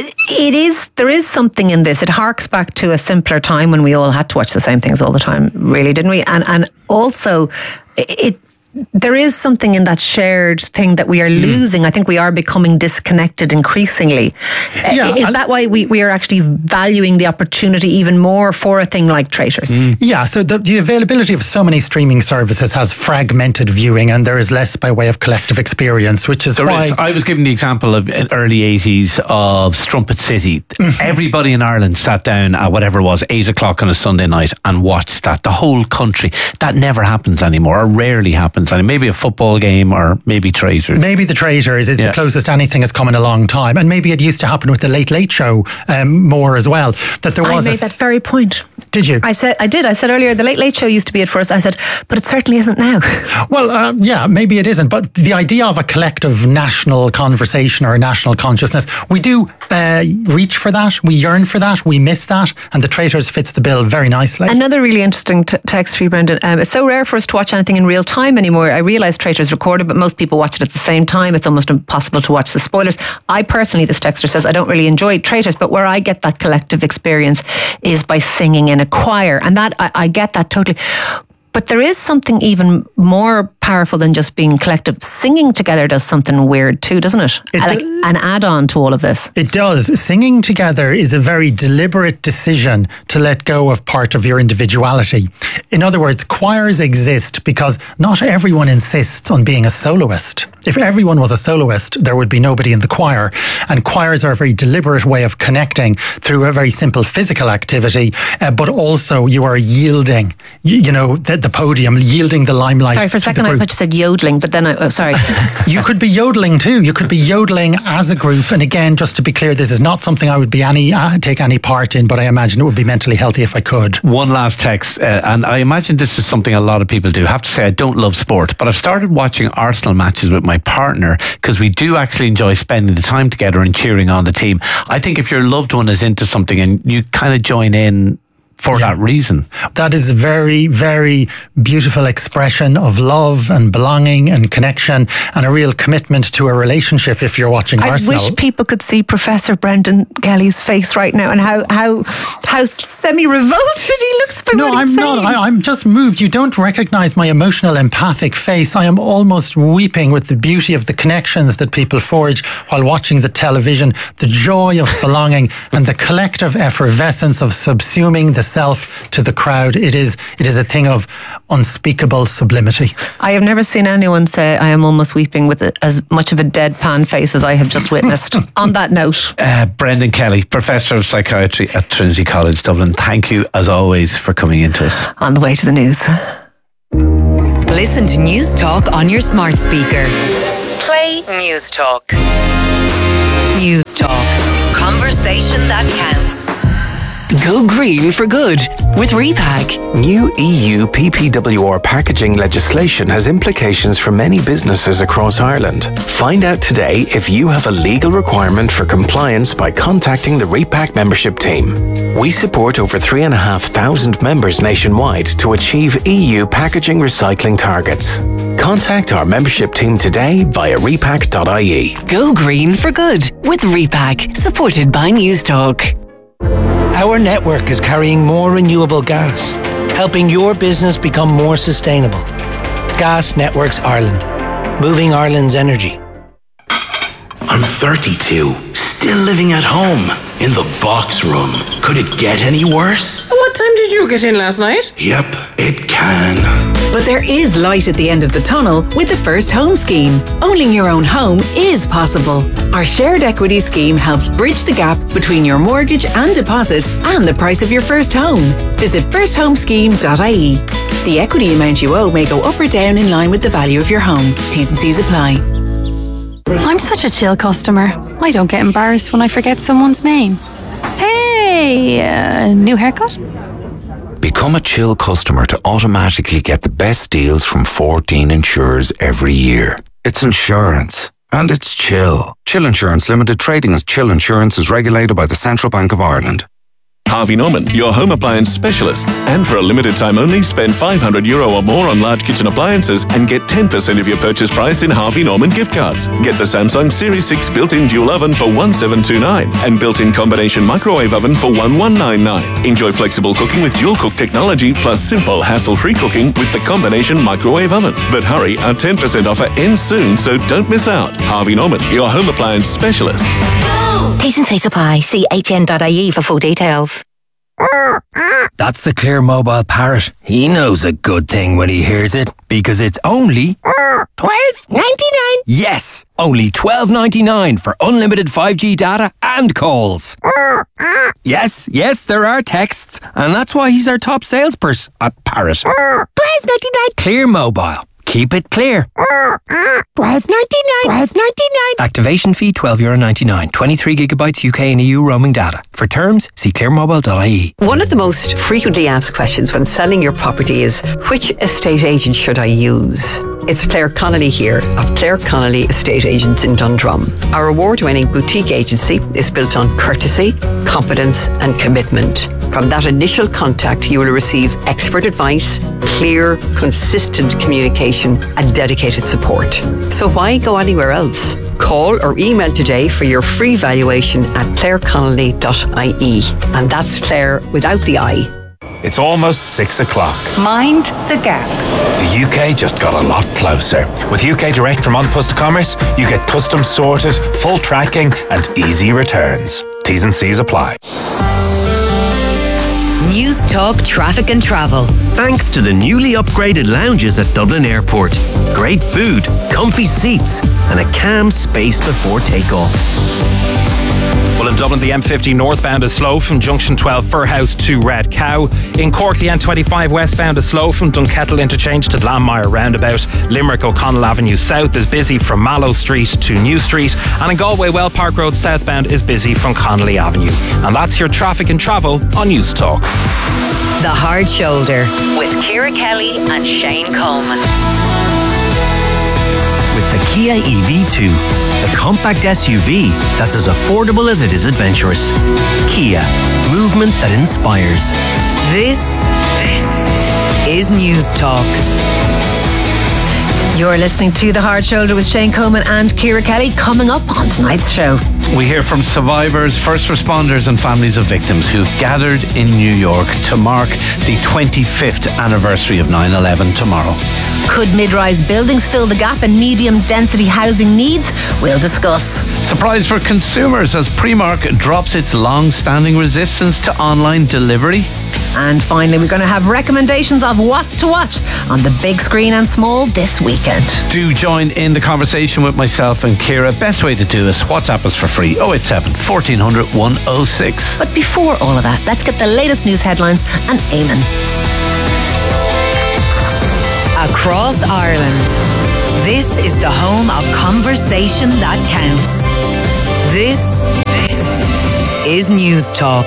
Speaker 1: It is, there is something in this. It harks back to a simpler time when we all had to watch the same things all the time, really, didn't we? And, and also, it, there is something in that shared thing that we are losing. I think we are becoming disconnected increasingly.
Speaker 15: Yeah,
Speaker 1: is that why we, we are actually valuing the opportunity even more for a thing like Traitors?
Speaker 15: Yeah, so the, the availability of so many streaming services has fragmented viewing, and there is less by way of collective experience, which is
Speaker 2: There
Speaker 15: why...
Speaker 2: is. I was giving the example of in early eighties of Strumpet City. Everybody in Ireland sat down at whatever it was, eight o'clock on a Sunday night and watched that. The whole country. That never happens anymore, or rarely happens. And maybe a football game, or maybe Traitors.
Speaker 15: Maybe the Traitors is
Speaker 2: Yeah.
Speaker 15: the closest anything has come in a long time. And maybe it used to happen with the Late Late Show um, more as well. That there
Speaker 1: I
Speaker 15: was
Speaker 1: made
Speaker 15: a,
Speaker 1: that very point.
Speaker 15: Did you?
Speaker 1: I said I did. I said earlier the Late Late Show used to be it first. I said, but it certainly isn't now.
Speaker 15: Well, uh, yeah, maybe it isn't. But the idea of a collective national conversation or a national consciousness, we do uh, reach for that. We yearn for that. We miss that. And the Traitors fits the bill very nicely.
Speaker 1: Another really interesting t- text for you, Brendan. Um, it's so rare for us to watch anything in real time anymore. I realise Traitors recorded, but most people watch it at the same time. It's almost impossible to watch the spoilers. I personally, this texter says, I don't really enjoy Traitors, but where I get that collective experience is by singing in a choir. And that, I, I get that totally. But there is something even more powerful than just being collective. Singing together does something weird too, doesn't it?
Speaker 15: It
Speaker 1: like
Speaker 15: do-
Speaker 1: an add-on to all of this.
Speaker 15: It does. Singing together is a very deliberate decision to let go of part of your individuality. In other words, choirs exist because not everyone insists on being a soloist. If everyone was a soloist, there would be nobody in the choir. And choirs are a very deliberate way of connecting through a very simple physical activity, uh, but also you are yielding, you, you know, the, the podium, yielding the limelight.
Speaker 1: Sorry, for a
Speaker 15: to the
Speaker 1: second I
Speaker 15: group.
Speaker 1: thought you said yodeling, but then I, oh, sorry.
Speaker 15: You could be yodeling too. You could be yodeling as a group. And again, just to be clear, this is not something I would be any uh, take any part in, but I imagine it would be mentally healthy if I could.
Speaker 2: One last text, uh, and I imagine this is something a lot of people do. I have to say, I don't love sport, but I've started watching Arsenal matches with my partner because we do actually enjoy spending the time together and cheering on the team. I think if your loved one is into something and you kind of join in for yeah. that reason.
Speaker 15: That is a very, very beautiful expression of love and belonging and connection and a real commitment to a relationship if you're watching
Speaker 1: I
Speaker 15: Arsenal.
Speaker 1: I wish people could see Professor Brendan Kelly's face right now and how how how semi-revolted he looks by
Speaker 15: No,
Speaker 1: what
Speaker 15: I'm
Speaker 1: he's
Speaker 15: not.
Speaker 1: saying.
Speaker 15: I, I'm just moved. You don't recognise my emotional, empathic face. I am almost weeping with the beauty of the connections that people forge while watching the television, the joy of belonging and the collective effervescence of subsuming the self to the crowd. It is it is a thing of unspeakable sublimity.
Speaker 1: I have never seen anyone say I am almost weeping with as much of a deadpan face as I have just witnessed. On that note.
Speaker 2: Uh, Brendan Kelly, Professor of Psychiatry at Trinity College Dublin, thank you as always for coming into us.
Speaker 1: On the way to the news.
Speaker 5: Listen to News Talk on your smart speaker. Play News Talk. News Talk. Conversation that counts.
Speaker 16: Go green for good with Repack.
Speaker 17: New E U P P W R packaging legislation has implications for many businesses across Ireland. Find out today if you have a legal requirement for compliance by contacting the Repack membership team. We support over three and a half thousand members nationwide to achieve E U packaging recycling targets. Contact our membership team today via repack dot I E.
Speaker 16: Go green for good with Repack, supported by News Talk.
Speaker 18: Our network is carrying more renewable gas, helping your business become more sustainable. Gas Networks Ireland, moving Ireland's energy.
Speaker 19: I'm thirty-two, still living at home, in the box room. Could it get any worse?
Speaker 20: What time did you get in last night?
Speaker 19: Yep, it can.
Speaker 21: But there is light at the end of the tunnel with the First Home Scheme. Owning your own home is possible. Our shared equity scheme helps bridge the gap between your mortgage and deposit and the price of your first home. Visit first home scheme dot I E. The equity amount you owe may go up or down in line with the value of your home. T's and C's apply.
Speaker 22: I'm such a chill customer. I don't get embarrassed when I forget someone's name. Hey, uh, new haircut?
Speaker 23: Become a Chill customer to automatically get the best deals from fourteen insurers every year. It's insurance. And it's Chill. Chill Insurance Limited, trading as Chill Insurance, is regulated by the Central Bank of Ireland.
Speaker 24: Harvey Norman, your home appliance specialists. And for a limited time only, spend five hundred euro or more on large kitchen appliances and get ten percent of your purchase price in Harvey Norman gift cards. Get the Samsung Series six built-in dual oven for one thousand seven hundred twenty-nine and built-in combination microwave oven for one thousand one hundred ninety-nine. Enjoy flexible cooking with dual cook technology plus simple hassle-free cooking with the combination microwave oven. But hurry, our ten percent offer ends soon, so don't miss out. Harvey Norman, your home appliance specialists.
Speaker 25: T's and C's apply. See H N dot I E for full details.
Speaker 26: That's the Clear Mobile Parrot. He knows a good thing when he hears it, because it's only
Speaker 25: twelve ninety-nine.
Speaker 26: Yes, only twelve ninety-nine for unlimited five G data and calls. Yes, yes, there are texts, and that's why he's our top salesperson at Parrot.
Speaker 25: twelve ninety-nine.
Speaker 26: Clear Mobile. Keep it clear.
Speaker 25: twelve ninety-nine. twelve ninety-nine.
Speaker 26: Activation fee twelve euro ninety-nine. twenty-three gigabytes U K and E U roaming data. For terms, see clear mobile dot I E.
Speaker 27: One of the most frequently asked questions when selling your property is, which estate agent should I use? It's Claire Connolly here of Claire Connolly Estate Agents in Dundrum. Our award-winning boutique agency is built on courtesy, confidence and commitment. From that initial contact, you will receive expert advice, clear, consistent communication and dedicated support. So why go anywhere else? Call or email today for your free valuation at claire connolly dot I E. And that's Claire without the I.
Speaker 28: It's almost six o'clock.
Speaker 29: Mind the gap.
Speaker 28: The U K just got a lot closer. With U K Direct from An Post Commerce, you get custom sorted, full tracking and easy returns. T's and C's apply.
Speaker 5: News Talk Traffic and Travel.
Speaker 6: Thanks to the newly upgraded lounges at Dublin Airport. Great food, comfy seats, and a calm space before takeoff.
Speaker 30: Well, in Dublin, the M fifty northbound is slow from Junction twelve Furhouse to Red Cow. In Cork, the N twenty-five westbound is slow from Dunkettle interchange to Glanmire roundabout. Limerick O'Connell Avenue south is busy from Mallow Street to New Street. And in Galway, Well Park Road southbound is busy from Connolly Avenue. And that's your traffic and travel on News Talk.
Speaker 5: The Hard Shoulder with Ciara Kelly and Shane Coleman.
Speaker 6: With the Kia E V two, the compact S U V that's as affordable as it is adventurous. Kia, movement that inspires.
Speaker 5: This, this is News Talk.
Speaker 1: You're listening to The Hard Shoulder with Shane Coleman and Ciara Kelly. Coming up on tonight's show,
Speaker 2: we hear from survivors, first responders and families of victims who've gathered in New York to mark the twenty-fifth anniversary of nine eleven tomorrow.
Speaker 1: Could mid-rise buildings fill the gap in medium-density housing needs? We'll discuss.
Speaker 2: Surprise for consumers as Primark drops its long-standing resistance to online delivery.
Speaker 1: And finally, we're going to have recommendations of what to watch on the big screen and small this weekend.
Speaker 2: Do join in the conversation with myself and Ciara. Best way to do is WhatsApp us for free, oh eight seven, fourteen hundred, one oh six.
Speaker 1: But before all of that, let's get the latest news headlines and Eamon.
Speaker 5: Across Ireland, this is the home of conversation that counts. This, this is News Talk.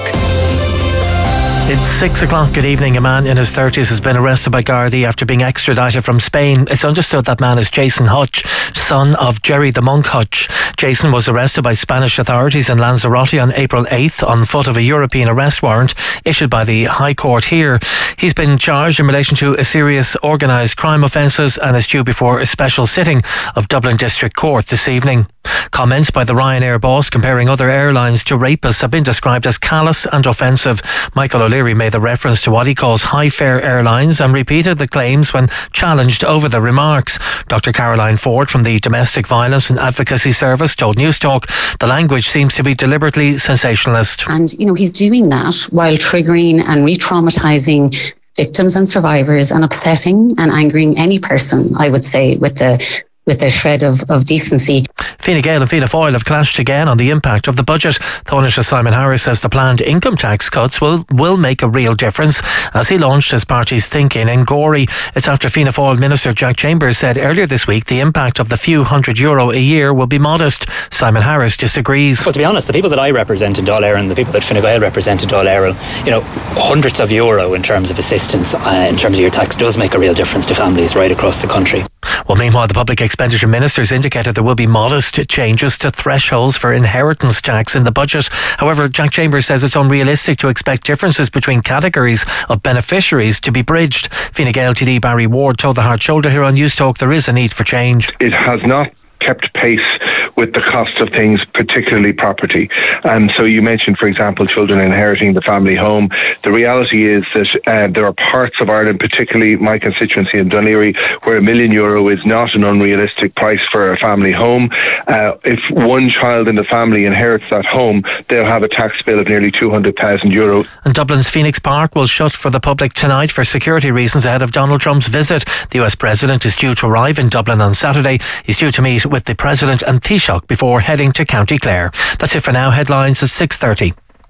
Speaker 3: It's six o'clock. Good evening. A man in his thirties has been arrested by Gardaí after being extradited from Spain. It's understood that man is Jason Hutch, son of Jerry the Monk Hutch. Jason was arrested by Spanish authorities in Lanzarote on April eighth on foot of a European arrest warrant issued by the High Court here. He's been charged in relation to a serious organised crime offences and is due before a special sitting of Dublin District Court this evening. Comments by the Ryanair boss comparing other airlines to rapists have been described as callous and offensive. Michael O'Leary made the reference to what he calls high-fare airlines and repeated the claims when challenged over the remarks. Doctor Caroline Ford from the Domestic Violence and Advocacy Service told News Talk the language seems to be deliberately sensationalist.
Speaker 4: And, you know, he's doing that while triggering and re-traumatising victims and survivors and upsetting and angering any person, I would say, with the with a shred of, of decency.
Speaker 3: Fine Gael and Fianna Fáil have clashed again on the impact of the budget. Taoiseach Simon Harris says the planned income tax cuts will, will make a real difference as he launched his party's thinking in Gorey. It's after Fianna Fáil Minister Jack Chambers said earlier this week the impact of the few hundred euro a year will be modest. Simon Harris disagrees.
Speaker 7: Well, to be honest, the people that I represent in Dáil Éireann, the people that Fine Gael represent in Dáil Éireann, you know, hundreds of euro in terms of assistance, uh, in terms of your tax, does make a real difference to families right across the country.
Speaker 3: Well, meanwhile, the public expenditure ministers indicated there will be modest changes to thresholds for inheritance tax in the budget. However, Jack Chambers says it's unrealistic to expect differences between categories of beneficiaries to be bridged. Fine Gael T D Barry Ward told the Hard Shoulder here on News Talk there is a need for change.
Speaker 8: It has not kept pace with the cost of things, particularly property. And so you mentioned, for example, children inheriting the family home. The reality is that uh, there are parts of Ireland, particularly my constituency in Dún Laoghaire, where a million euro is not an unrealistic price for a family home. Uh, if one child in the family inherits that home, they'll have a tax bill of nearly two hundred thousand euro.
Speaker 3: And Dublin's Phoenix Park will shut for the public tonight for security reasons ahead of Donald Trump's visit. The U S President is due to arrive in Dublin on Saturday. He's due to meet with the President and Taoiseach before heading to County Clare. That's it for now. Headlines at six thirty.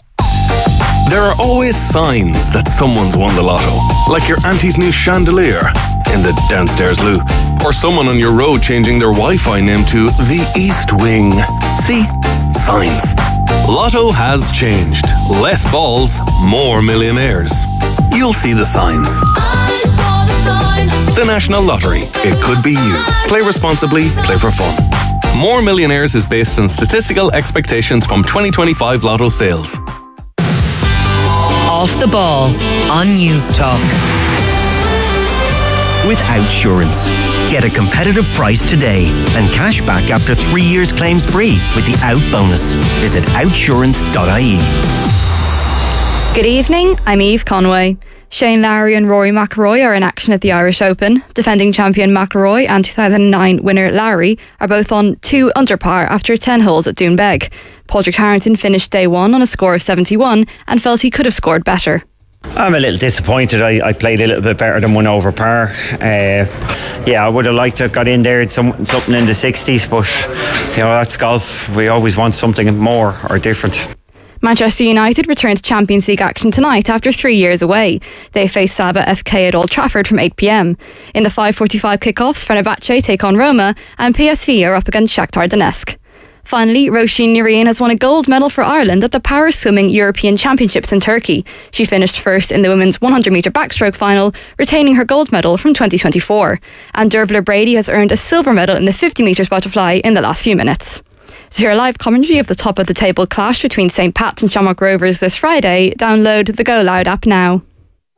Speaker 9: There are always signs that someone's won the lotto, like your auntie's new chandelier in the downstairs loo, or someone on your road changing their Wi-Fi name to the East Wing. See? Signs. Lotto has changed. Less balls, more millionaires. You'll see the signs. The National Lottery. It could be you. Play responsibly. Play for fun. More Millionaires is based on statistical expectations from twenty twenty-five Lotto sales.
Speaker 5: Off the Ball on News Talk.
Speaker 6: With Outsurance. Get a competitive price today and cash back after three years claims free with the Out bonus. Visit outsurance dot I E.
Speaker 22: Good evening, I'm Eve Conway. Shane Lowry and Rory McIlroy are in action at the Irish Open. Defending champion McIlroy and two thousand nine winner Lowry are both on two under par after ten holes at Doonbeg. Padraig Harrington finished day one on a score of seventy-one and felt he could have scored better.
Speaker 10: I'm a little disappointed. I, I played a little bit better than one over par. Uh, yeah, I would have liked to have got in there at some, something in the sixties, but you know, that's golf. We always want something more or different.
Speaker 22: Manchester United return to Champions League action tonight after three years away. They face Saba F K at Old Trafford from eight p.m. In the five forty-five kickoffs, Fenerbahce take on Roma and P S V are up against Shakhtar Donetsk. Finally, Roisin Nurien has won a gold medal for Ireland at the Para Swimming European Championships in Turkey. She finished first in the women's one hundred metre backstroke final, retaining her gold medal from twenty twenty-four. And Dervla Brady has earned a silver medal in the fifty metres butterfly in the last few minutes. To hear a live commentary of the top of the table clash between Saint Pat's and Shamrock Rovers this Friday, download the Go Loud app now.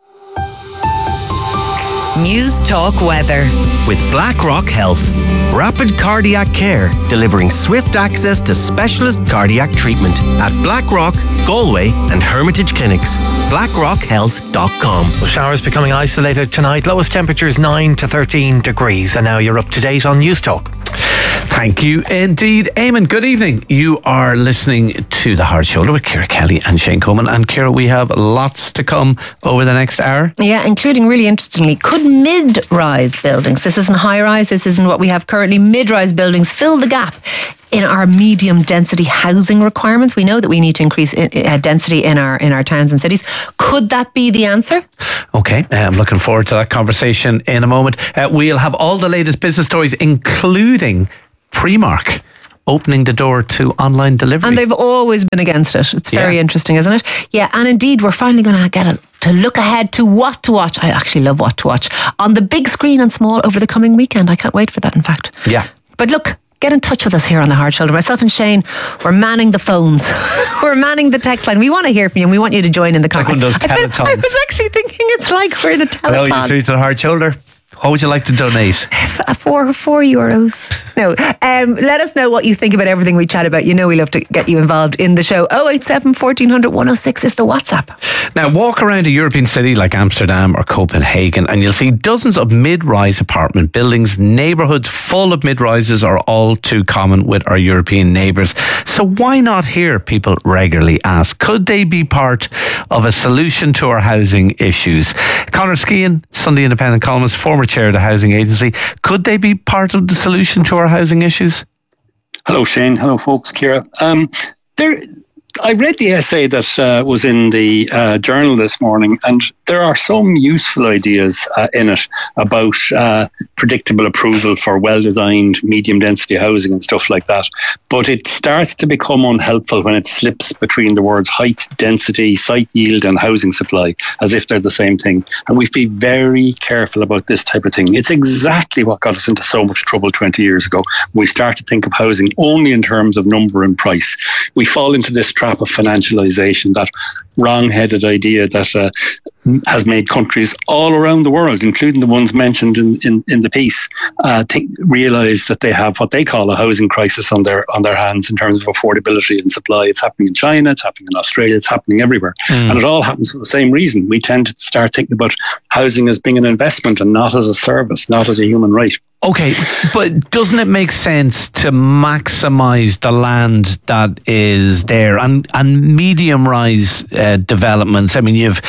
Speaker 5: News Talk Weather.
Speaker 6: With BlackRock Health. Rapid cardiac care, delivering swift access to specialist cardiac treatment at BlackRock, Galway and Hermitage Clinics. blackrock health dot com.
Speaker 3: Well, showers becoming isolated tonight. Lowest temperatures nine to thirteen degrees. And now you're up to date on News Talk.
Speaker 2: Thank you indeed. Eamon, good evening. You are listening to The Hard Shoulder with Ciara Kelly and Shane Coleman. And Ciara, we have lots to come over the next hour.
Speaker 1: Yeah, including, really interestingly, could mid-rise buildings, this isn't high-rise, this isn't what we have currently, mid-rise buildings fill the gap in our medium density housing requirements? We know that we need to increase uh, density in our in our towns and cities. Could that be the answer?
Speaker 2: Okay, I'm looking forward to that conversation in a moment. Uh, we'll have all the latest business stories, including Primark opening the door to online delivery.
Speaker 1: And they've always been against it. It's very
Speaker 2: Yeah.
Speaker 1: interesting, isn't it? Yeah, and indeed, we're finally going to get a, to look ahead to what to watch. I actually love what to watch on the big screen and small over the coming weekend. I can't wait for that, in fact.
Speaker 2: Yeah.
Speaker 1: But look, get in touch with us here on The Hard Shoulder. Myself and Shane, we're manning the phones. We're manning the text line. We want to hear from you and we want you to join in the
Speaker 2: Like one
Speaker 1: conversation.
Speaker 2: of those
Speaker 1: I, feel- I
Speaker 2: telethons.
Speaker 1: was actually thinking it's like we're in a
Speaker 2: Hello,
Speaker 1: telethon.
Speaker 2: you're through to The Hard Shoulder. What would you like to donate?
Speaker 1: Uh, Four, four euros. No. Um, let us know what you think about everything we chat about. You know we love to get you involved in the show. oh eight seven, fourteen hundred, one oh six is the WhatsApp.
Speaker 2: Now, walk around a European city like Amsterdam or Copenhagen and you'll see dozens of mid-rise apartment buildings. Neighbourhoods full of mid-rises are all too common with our European neighbours. So why not here, people regularly ask? Could they be part of a solution to our housing issues? Conor Skehan, Sunday Independent columnist, former chair of the Housing Agency. Could they be part of the solution to our housing issues?
Speaker 11: Hello, Shane. Hello, folks. Ciara. Um, there, I read the essay that uh, was in the uh, journal this morning, and there are some useful ideas uh, in it about uh, predictable approval for well-designed medium-density housing and stuff like that. But it starts to become unhelpful when it slips between the words height, density, site yield, and housing supply, as if they're the same thing. And we have to be very careful about this type of thing. It's exactly what got us into so much trouble twenty years ago. We start to think of housing only in terms of number and price. We fall into this trap of financialisation, that wrong-headed idea that uh, has made countries all around the world, including the ones mentioned in, in, in the piece, uh, think, realise that they have what they call a housing crisis on their on their hands in terms of affordability and supply. It's happening in China, it's happening in Australia, it's happening everywhere.
Speaker 2: Mm.
Speaker 11: And it all happens for the same reason. We tend to start thinking about housing as being an investment and not as a service, not as a human right.
Speaker 2: Okay, but doesn't it make sense to maximise the land that is there and and medium rise uh, developments? I mean, you've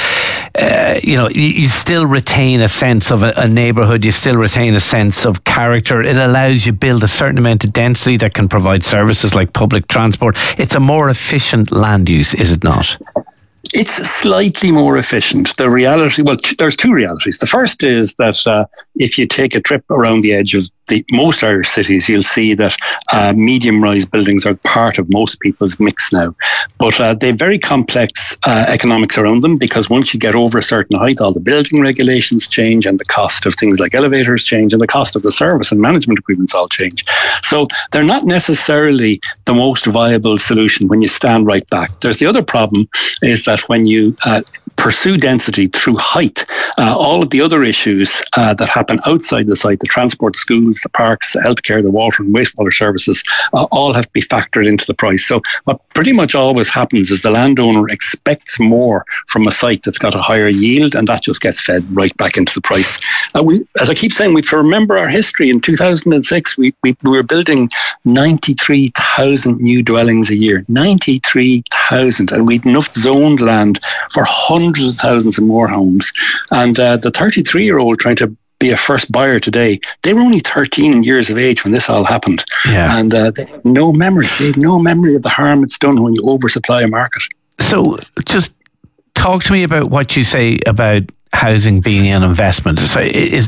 Speaker 2: uh, you know you, you still retain a sense of a, a neighbourhood. You still retain a sense of character. It allows you build a certain amount of density that can provide services like public transport. It's a more efficient land use, is it not?
Speaker 11: It's slightly more efficient. The reality, well, t- there's two realities. The first is that uh, if you take a trip around the edge of the most Irish cities, you'll see that uh, medium-rise buildings are part of most people's mix now. But uh, they have very complex uh, economics around them, because once you get over a certain height, all the building regulations change and the cost of things like elevators change and the cost of the service and management agreements all change. So they're not necessarily the most viable solution when you stand right back. There's the other problem is that when you uh, pursue density through height, uh, all of the other issues uh, that happen outside the site, the transport, schools, the parks, the healthcare, the water and wastewater services, uh, all have to be factored into the price. So what pretty much always happens is the landowner expects more from a site that's got a higher yield, and that just gets fed right back into the price. Uh, we, as I keep saying, we have to remember our history. In two thousand six, we, we, we were building ninety-three thousand new dwellings a year, ninety-three thousand, and we'd enough zoned land for hundreds of thousands of more homes. And uh, the thirty-three-year-old trying to be a first buyer today, they were only thirteen years of age when this all happened.
Speaker 2: Yeah.
Speaker 11: And uh, they have no memory. They have no memory of the harm it's done when you oversupply a market.
Speaker 2: So just talk to me about what you say about housing being an investment. So is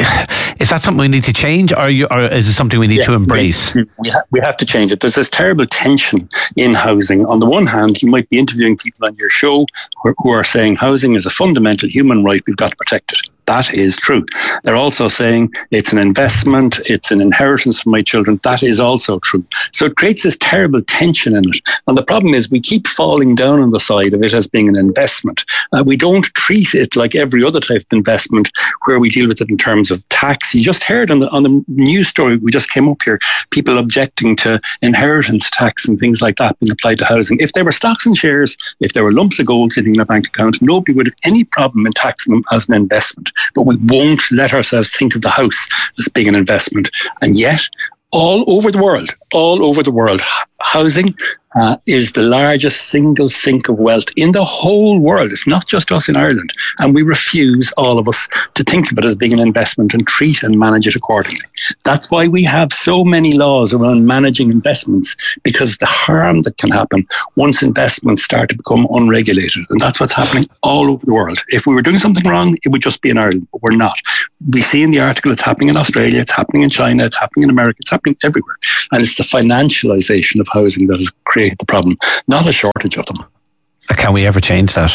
Speaker 2: is that something we need to change, or, you, or is it something we need yeah, to embrace?
Speaker 11: We, we, ha- we have to change it. There's this terrible tension in housing. On the one hand, you might be interviewing people on your show who, who are saying housing is a fundamental human right, we've got to protect it. That is true. They're also saying it's an investment, it's an inheritance for my children. That is also true. So it creates this terrible tension in it. And the problem is we keep falling down on the side of it as being an investment. Uh, we don't treat it like every other type of investment where we deal with it in terms of tax. You just heard on the, on the news story we just came up here, people objecting to inheritance tax and things like that being applied to housing. If they were stocks and shares, if there were lumps of gold sitting in a bank account, nobody would have any problem in taxing them as an investment. But we won't let ourselves think of the house as being an investment. And yet, all over the world, all over the world, housing uh, is the largest single sink of wealth in the whole world. It's not just us in Ireland. And we refuse, all of us, to think of it as being an investment and treat and manage it accordingly. That's why we have so many laws around managing investments, because the harm that can happen once investments start to become unregulated. And that's what's happening all over the world. If we were doing something wrong, it would just be in Ireland, but we're not. We see in the article it's happening in Australia, it's happening in China, it's happening in America, it's happening everywhere. And it's the financialisation of housing that has created the problem, not a shortage of them.
Speaker 2: Can we ever change that?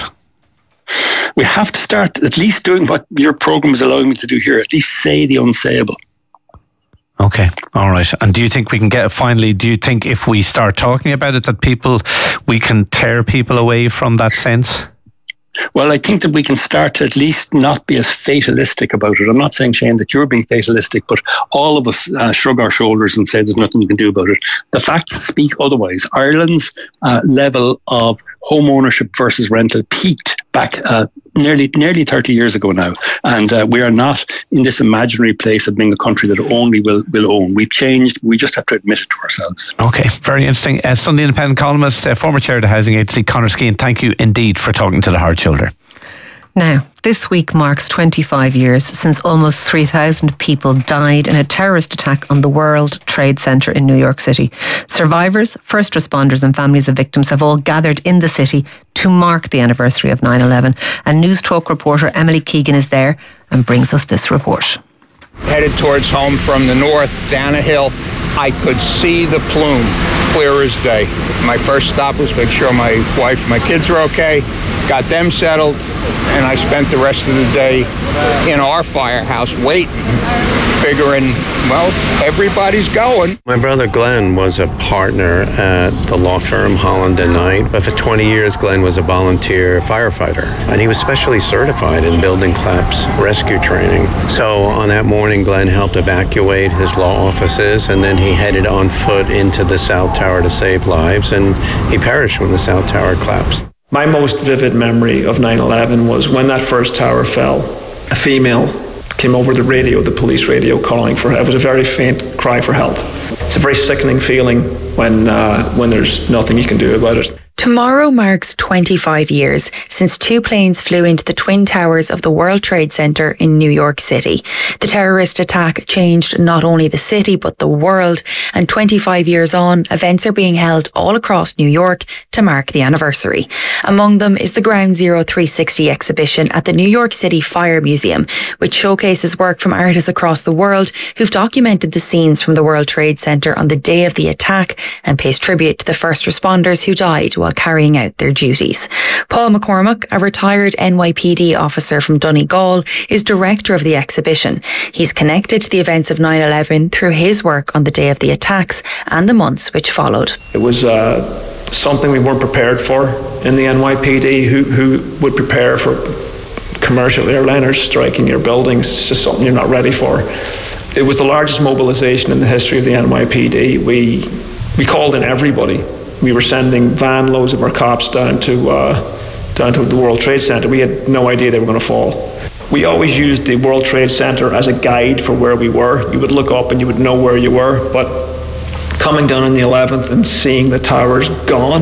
Speaker 11: We have to start at least doing what your programme is allowing me to do here, at least say the unsayable.
Speaker 2: Okay, all right. And do you think we can get, finally, do you think if we start talking about it that people, we can tear people away from that sense?
Speaker 11: Well, I think that we can start to at least not be as fatalistic about it. I'm not saying, Shane, that you're being fatalistic, but all of us uh, shrug our shoulders and say there's nothing you can do about it. The facts speak otherwise. Ireland's uh, level of home ownership versus rental peaked back uh, nearly nearly thirty years ago now. And uh, we are not in this imaginary place of being a country that only will, will own. We've changed. We just have to admit it to ourselves.
Speaker 2: Okay, very interesting. Uh, Sunday Independent columnist, uh, former chair of the Housing Agency, Conor Skeen, thank you indeed for talking to the Hard Shoulder.
Speaker 1: Now, this week marks twenty-five years since almost three thousand people died in a terrorist attack on the World Trade Center in New York City. Survivors, first responders and families of victims have all gathered in the city to mark the anniversary of nine eleven. And News Talk reporter Emily Keegan is there and brings us this report.
Speaker 12: Headed towards home from the north, down a hill, I could see the plume clear as day. My first stop was make sure my wife and my kids were okay, got them settled, and I spent the rest of the day in our firehouse waiting, figuring, well, everybody's going.
Speaker 13: My brother Glenn was a partner at the law firm Holland and Knight, but for twenty years Glenn was a volunteer firefighter, and he was specially certified in building collapse rescue training. So on that morning, Glenn helped evacuate his law offices, and then he headed on foot into the South Tower to save lives, and he perished when the South Tower collapsed.
Speaker 14: My most vivid memory of nine eleven was when that first tower fell. A female came over the radio, the police radio, calling for help. It was a very faint cry for help. It's a very sickening feeling when uh, when there's nothing you can do about it.
Speaker 15: Tomorrow marks twenty-five years since two planes flew into the Twin Towers of the World Trade Center in New York City. The terrorist attack changed not only the city but the world, and twenty-five years on, events are being held all across New York to mark the anniversary. Among them is the Ground Zero three sixty exhibition at the New York City Fire Museum, which showcases work from artists across the world who've documented the scenes from the World Trade Center on the day of the attack and pays tribute to the first responders who died while carrying out their duties. Paul McCormack, a retired N Y P D officer from Donegal, is director of the exhibition. He's connected to the events of nine eleven through his work on the day of the attacks and the months which followed.
Speaker 14: It was uh, something we weren't prepared for in the N Y P D, who, who would prepare for commercial airliners striking your buildings. It's just something you're not ready for. It was the largest mobilisation in the history of the N Y P D. We, we called in everybody. We were sending van loads of our cops down to uh, down to the World Trade Center. We had no idea they were going to fall. We always used the World Trade Center as a guide for where we were. You would look up and you would know where you were. But coming down on the eleventh and seeing the towers gone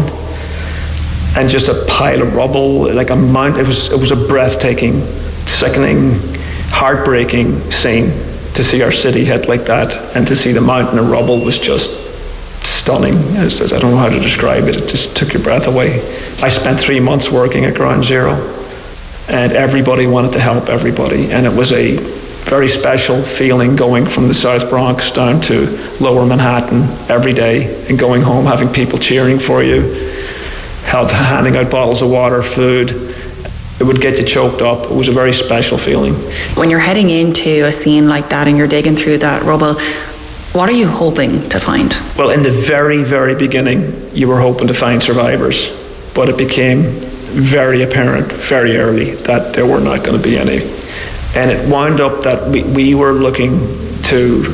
Speaker 14: and just a pile of rubble, like a mount, it was it was a breathtaking, sickening, heartbreaking scene to see our city hit like that, and to see the mountain of rubble was just stunning. I don't know how to describe it. It just took your breath away. I spent three months working at Ground Zero, and everybody wanted to help everybody, and it was a very special feeling going from the South Bronx down to Lower Manhattan every day and going home having people cheering for you, help, handing out bottles of water, food. it would get you choked up. It was a very special feeling.
Speaker 15: When you're heading into a scene like that and you're digging through that rubble, what are you hoping to find?
Speaker 14: Well, in the very, very beginning, you were hoping to find survivors, but it became very apparent very early that there were not going to be any. And it wound up that we, we were looking to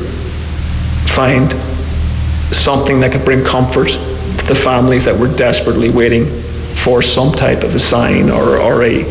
Speaker 14: find something that could bring comfort to the families that were desperately waiting for some type of a sign or, or a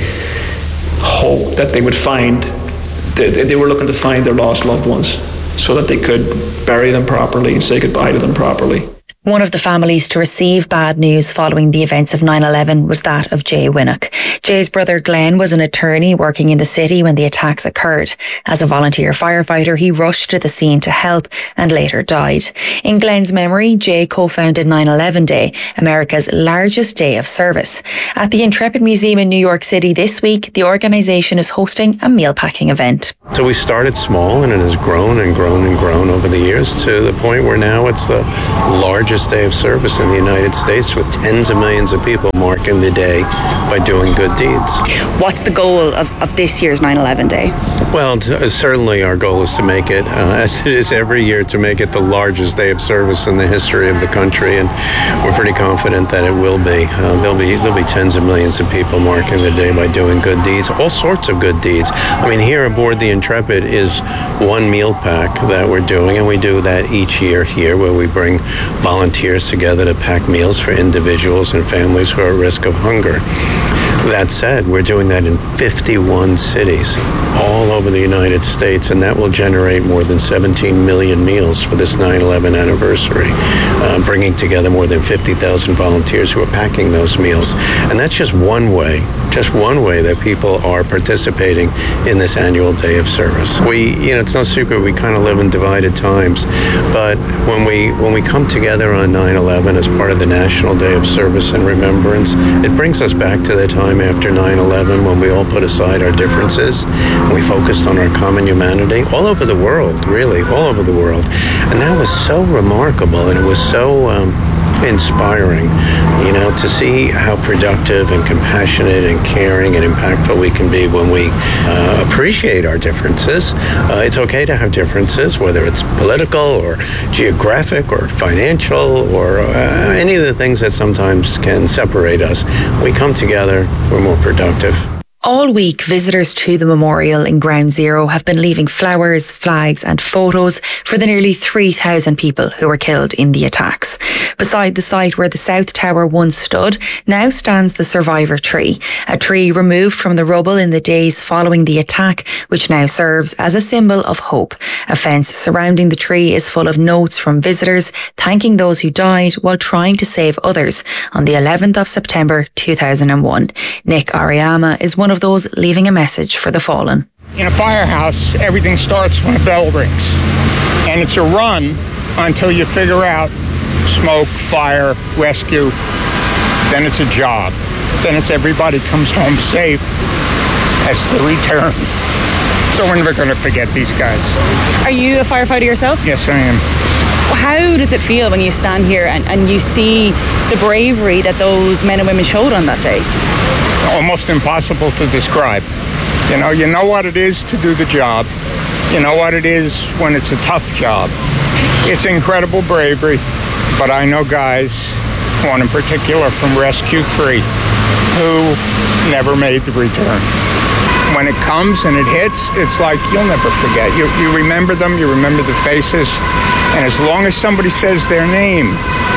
Speaker 14: hope that they would find. They, they were looking to find their lost loved ones so that they could bury them properly and say goodbye to them properly.
Speaker 15: One of the families to receive bad news following the events of nine eleven was that of Jay Winnock. Jay's brother Glenn was an attorney working in the city when the attacks occurred. As a volunteer firefighter, he rushed to the scene to help and later died. In Glenn's memory, Jay co-founded nine eleven Day, America's largest day of service. At the Intrepid Museum in New York City this week, the organisation is hosting a mealpacking event.
Speaker 13: So we started small and it has grown and grown and grown over the years to the point where now it's the largest day of service in the United States, with tens of millions of people marking the day by doing good deeds.
Speaker 15: What's the goal of, of this year's nine eleven Day?
Speaker 13: Well, t- certainly our goal is to make it, uh, as it is every year, to make it the largest day of service in the history of the country, and we're pretty confident that it will be. Uh, there'll be there'll be tens of millions of people marking the day by doing good deeds, all sorts of good deeds. I mean, here aboard the Intrepid is one meal pack that we're doing, and we do that each year here, where we bring volunteers together to pack meals for individuals and families who are at risk of hunger. That said, we're doing that in fifty-one cities all over the United States, and that will generate more than seventeen million meals for this nine eleven anniversary, uh, bringing together more than fifty thousand volunteers who are packing those meals. And that's just one way, just one way that people are participating in this annual day of service. We, you know, it's no secret we kind of live in divided times, but when we when we come together on nine eleven as part of the National Day of Service and Remembrance, it brings us back to the time after nine eleven when we all put aside our differences and we focused on our common humanity all over the world, really, all over the world. And that was so remarkable, and it was so um, inspiring, you know, to see how productive and compassionate and caring and impactful we can be when we uh, appreciate our differences. Uh, it's okay to have differences, whether it's political or geographic or financial or uh, any of the things that sometimes can separate us. We come together, we're more productive.
Speaker 15: All week, visitors to the memorial in Ground Zero have been leaving flowers, flags and photos for the nearly three thousand people who were killed in the attacks. Beside the site where the South Tower once stood, now stands the survivor tree, a tree removed from the rubble in the days following the attack, which now serves as a symbol of hope. A fence surrounding the tree is full of notes from visitors thanking those who died while trying to save others on the eleventh of September two thousand one. Nick Ariyama is one of those leaving a message for the fallen.
Speaker 12: In a firehouse, everything starts when a bell rings. And it's a run until you figure out smoke, fire, rescue. Then it's a job. Then it's everybody comes home safe. That's the return. So we're never going to forget these guys.
Speaker 16: Are you a firefighter yourself?
Speaker 12: Yes, I am.
Speaker 16: How does it feel when you stand here and, and you see the bravery that those men and women showed on that day?
Speaker 12: Almost impossible to describe. You know, you know what it is to do the job. You know what it is when it's a tough job. It's incredible bravery, but I know guys, one in particular from Rescue three, who never made the return. When it comes and it hits, it's like you'll never forget. You, you remember them, you remember the faces, and as long as somebody says their name,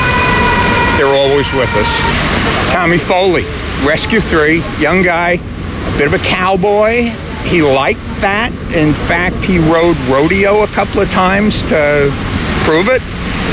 Speaker 12: they're always with us. Tommy Foley, Rescue three, young guy, a bit of a cowboy. He liked that. In fact, he rode rodeo a couple of times to prove it.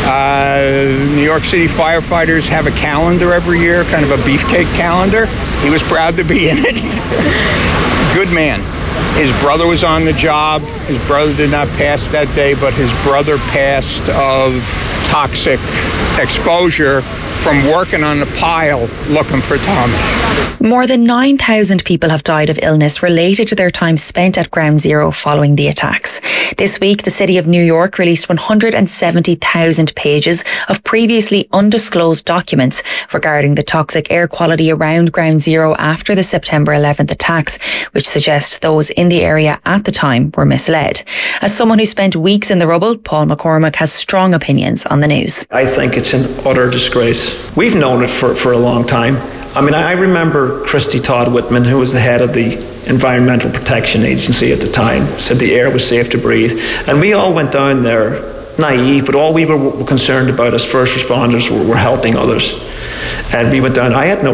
Speaker 12: Uh, New York City firefighters have a calendar every year, kind of a beefcake calendar. He was proud to be in it. Good man. His brother was on the job. His brother did not pass that day, but his brother passed of toxic exposure from working on the pile looking for Tommy.
Speaker 15: More than nine thousand people have died of illness related to their time spent at Ground Zero following the attacks. This week, the City of New York released one hundred seventy thousand pages of previously undisclosed documents regarding the toxic air quality around Ground Zero after the September eleventh attacks, which suggest those in the area at the time were misled. As someone who spent weeks in the rubble, Paul McCormack has strong opinions on the news.
Speaker 14: I think it's an utter disgrace. We've known it for, for a long time. I mean, I remember Christy Todd Whitman, who was the head of the Environmental Protection Agency at the time, said the air was safe to breathe. And we all went down there naive, but all we were concerned about as first responders were, were helping others. And we went down, I had no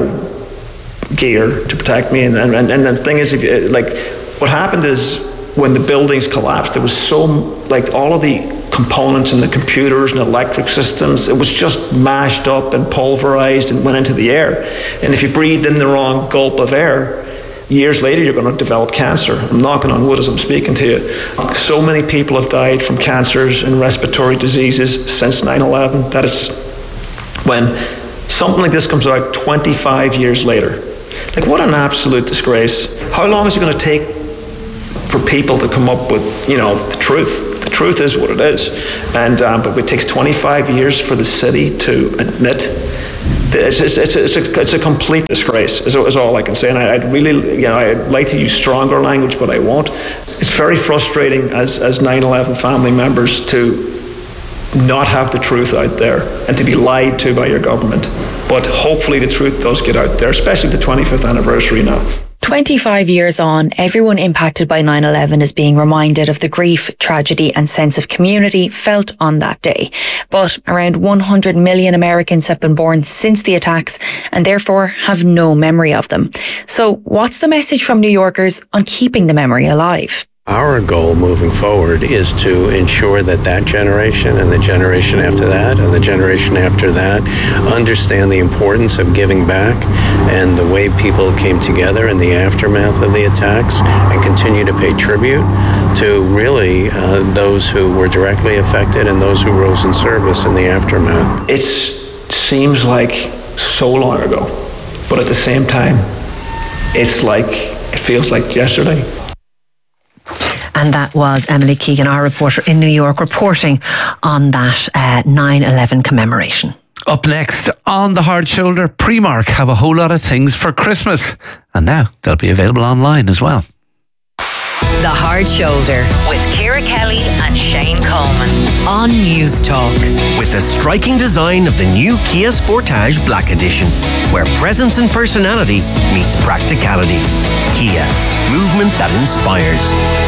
Speaker 14: gear to protect me. And, and, and the thing is, if you, like, what happened is when the buildings collapsed, there was so, like, all of the components and the computers and electric systems, it was just mashed up and pulverized and went into the air. And if you breathed in the wrong gulp of air, years later you're going to develop cancer. I'm knocking on wood as I'm speaking to you. So many people have died from cancers and respiratory diseases since nine eleven that it's, when something like this comes out twenty-five years later, like, what an absolute disgrace. How long is it going to take for people to come up with, you know, the truth? The truth is what it is. And um, but it takes twenty-five years for the city to admit that it's, it's, it's, it's, a, it's a complete disgrace, is, is all I can say. And I, I'd really, you know, I'd like to use stronger language, but I won't. It's very frustrating as, as nine eleven family members to not have the truth out there and to be lied to by your government. But hopefully the truth does get out there, especially the twenty-fifth anniversary now.
Speaker 15: twenty-five years on, everyone impacted by nine eleven is being reminded of the grief, tragedy and sense of community felt on that day. But around one hundred million Americans have been born since the attacks and therefore have no memory of them. So what's the message from New Yorkers on keeping the memory alive?
Speaker 13: Our goal moving forward is to ensure that that generation and the generation after that and the generation after that understand the importance of giving back and the way people came together in the aftermath of the attacks and continue to pay tribute to really uh, those who were directly affected and those who rose in service in the aftermath.
Speaker 14: It seems like so long ago, but at the same time, it's like, it feels like yesterday.
Speaker 1: And that was Emily Keegan, our reporter in New York, reporting on that uh, nine eleven commemoration.
Speaker 2: Up next on The Hard Shoulder, Primark have a whole lot of things for Christmas. And now they'll be available online as well.
Speaker 5: The Hard Shoulder with Ciara Kelly and Shane Coleman on News Talk.
Speaker 6: With the striking design of the new Kia Sportage Black Edition, where presence and personality meets practicality. Kia, movement that inspires.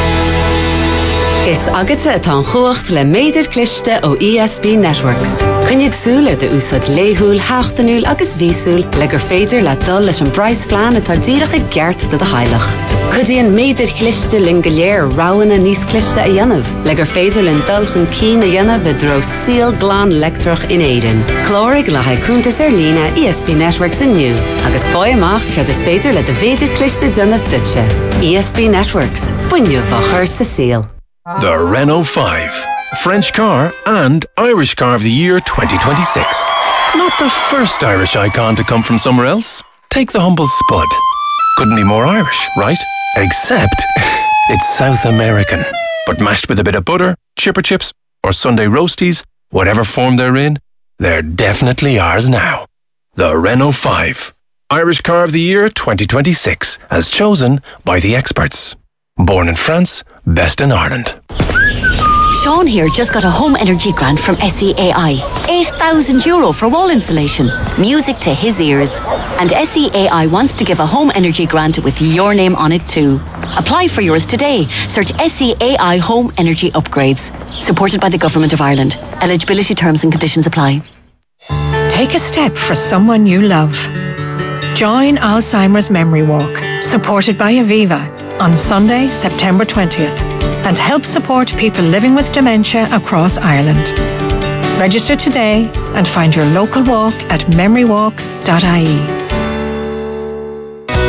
Speaker 17: Is agate atá chuacht le méidir cliste ó E S B Networks. Cynnig súl ar de úsad léhúl, háchtanúl agus vísúl legur féidir le dul leis an Bryce plan atá díracha gert de de heilach. Cudíon méidir cliste lingeléir ráwan a níos cliste a dhéanamh, legur féidir len dulchan cín a dhéanamh a dro síl glán lectrach in éidir. Clórig le haicúntas ar lína E S B Networks inniu, agus fói amach cud is féidir le de féidir cliste dhéanamh dutse. E S B Networks, fuinniu vachar sa síl.
Speaker 28: The Renault five, French car and Irish car of the year twenty twenty-six. Not the first Irish icon to come from somewhere else. Take the humble Spud. Couldn't be more Irish, right? Except it's South American. But mashed with a bit of butter, chipper chips, or Sunday roasties, whatever form they're in, they're definitely ours now. The Renault five, Irish car of the year twenty twenty-six, as chosen by the experts. Born in France, best in Ireland.
Speaker 18: Sean here just got a home energy grant from S E A I. eight thousand euro for wall insulation. Music to his ears. And S E A I wants to give a home energy grant with your name on it too. Apply for yours today. Search S E A I Home Energy Upgrades. Supported by the Government of Ireland. Eligibility terms and conditions apply.
Speaker 19: Take a step for someone you love. Join Alzheimer's Memory Walk, supported by Aviva, on Sunday, September twentieth, and help support people living with dementia across Ireland. Register today and find your local walk at memory walk dot I E.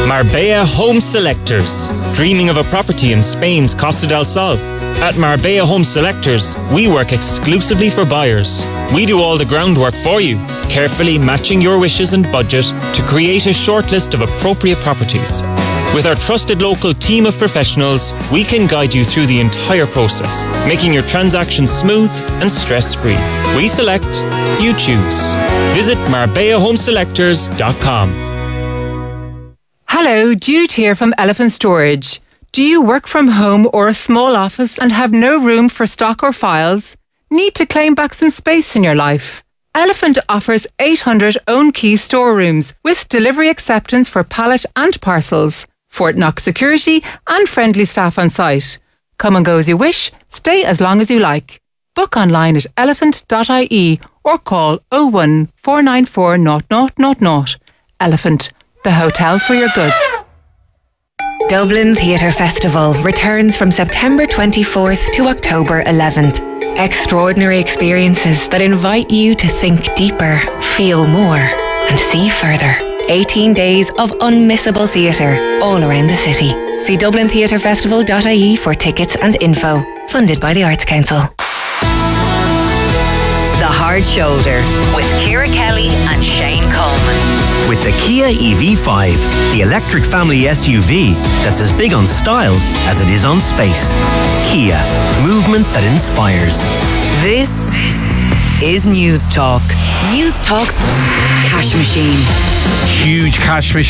Speaker 4: Marbella Home Selectors. Dreaming of a property in Spain's Costa del Sol? At Marbella Home Selectors, we work exclusively for buyers. We do all the groundwork for you, carefully matching your wishes and budget to create a shortlist of appropriate properties. With our trusted local team of professionals, we can guide you through the entire process, making your transaction smooth and stress-free. We select, you choose. Visit marbella home selectors dot com.
Speaker 20: Hello, Jude here from Elephant Storage. Do you work from home or a small office and have no room for stock or files? Need to claim back some space in your life? Elephant offers eight hundred own key storerooms with delivery acceptance for pallet and parcels, Fort Knox security and friendly staff on site. Come and go as you wish, stay as long as you like. Book online at elephant dot I E or call oh one four nine four zero zero zero zero. Elephant, the hotel for your goods.
Speaker 21: Dublin Theatre Festival returns from September twenty-fourth to October eleventh. Extraordinary experiences that invite you to think deeper, feel more, and see further. eighteen days of unmissable theatre all around the city. See dublin theatre festival dot I E for tickets and info. Funded by the Arts Council.
Speaker 5: The Hard Shoulder with Ciara Kelly and Shane Coleman.
Speaker 6: With the Kia E V five, the electric family S U V that's as big on style as it is on space. Kia, movement that inspires.
Speaker 5: This is News Talk. News Talk's Cash Machine.
Speaker 2: Huge cash machine.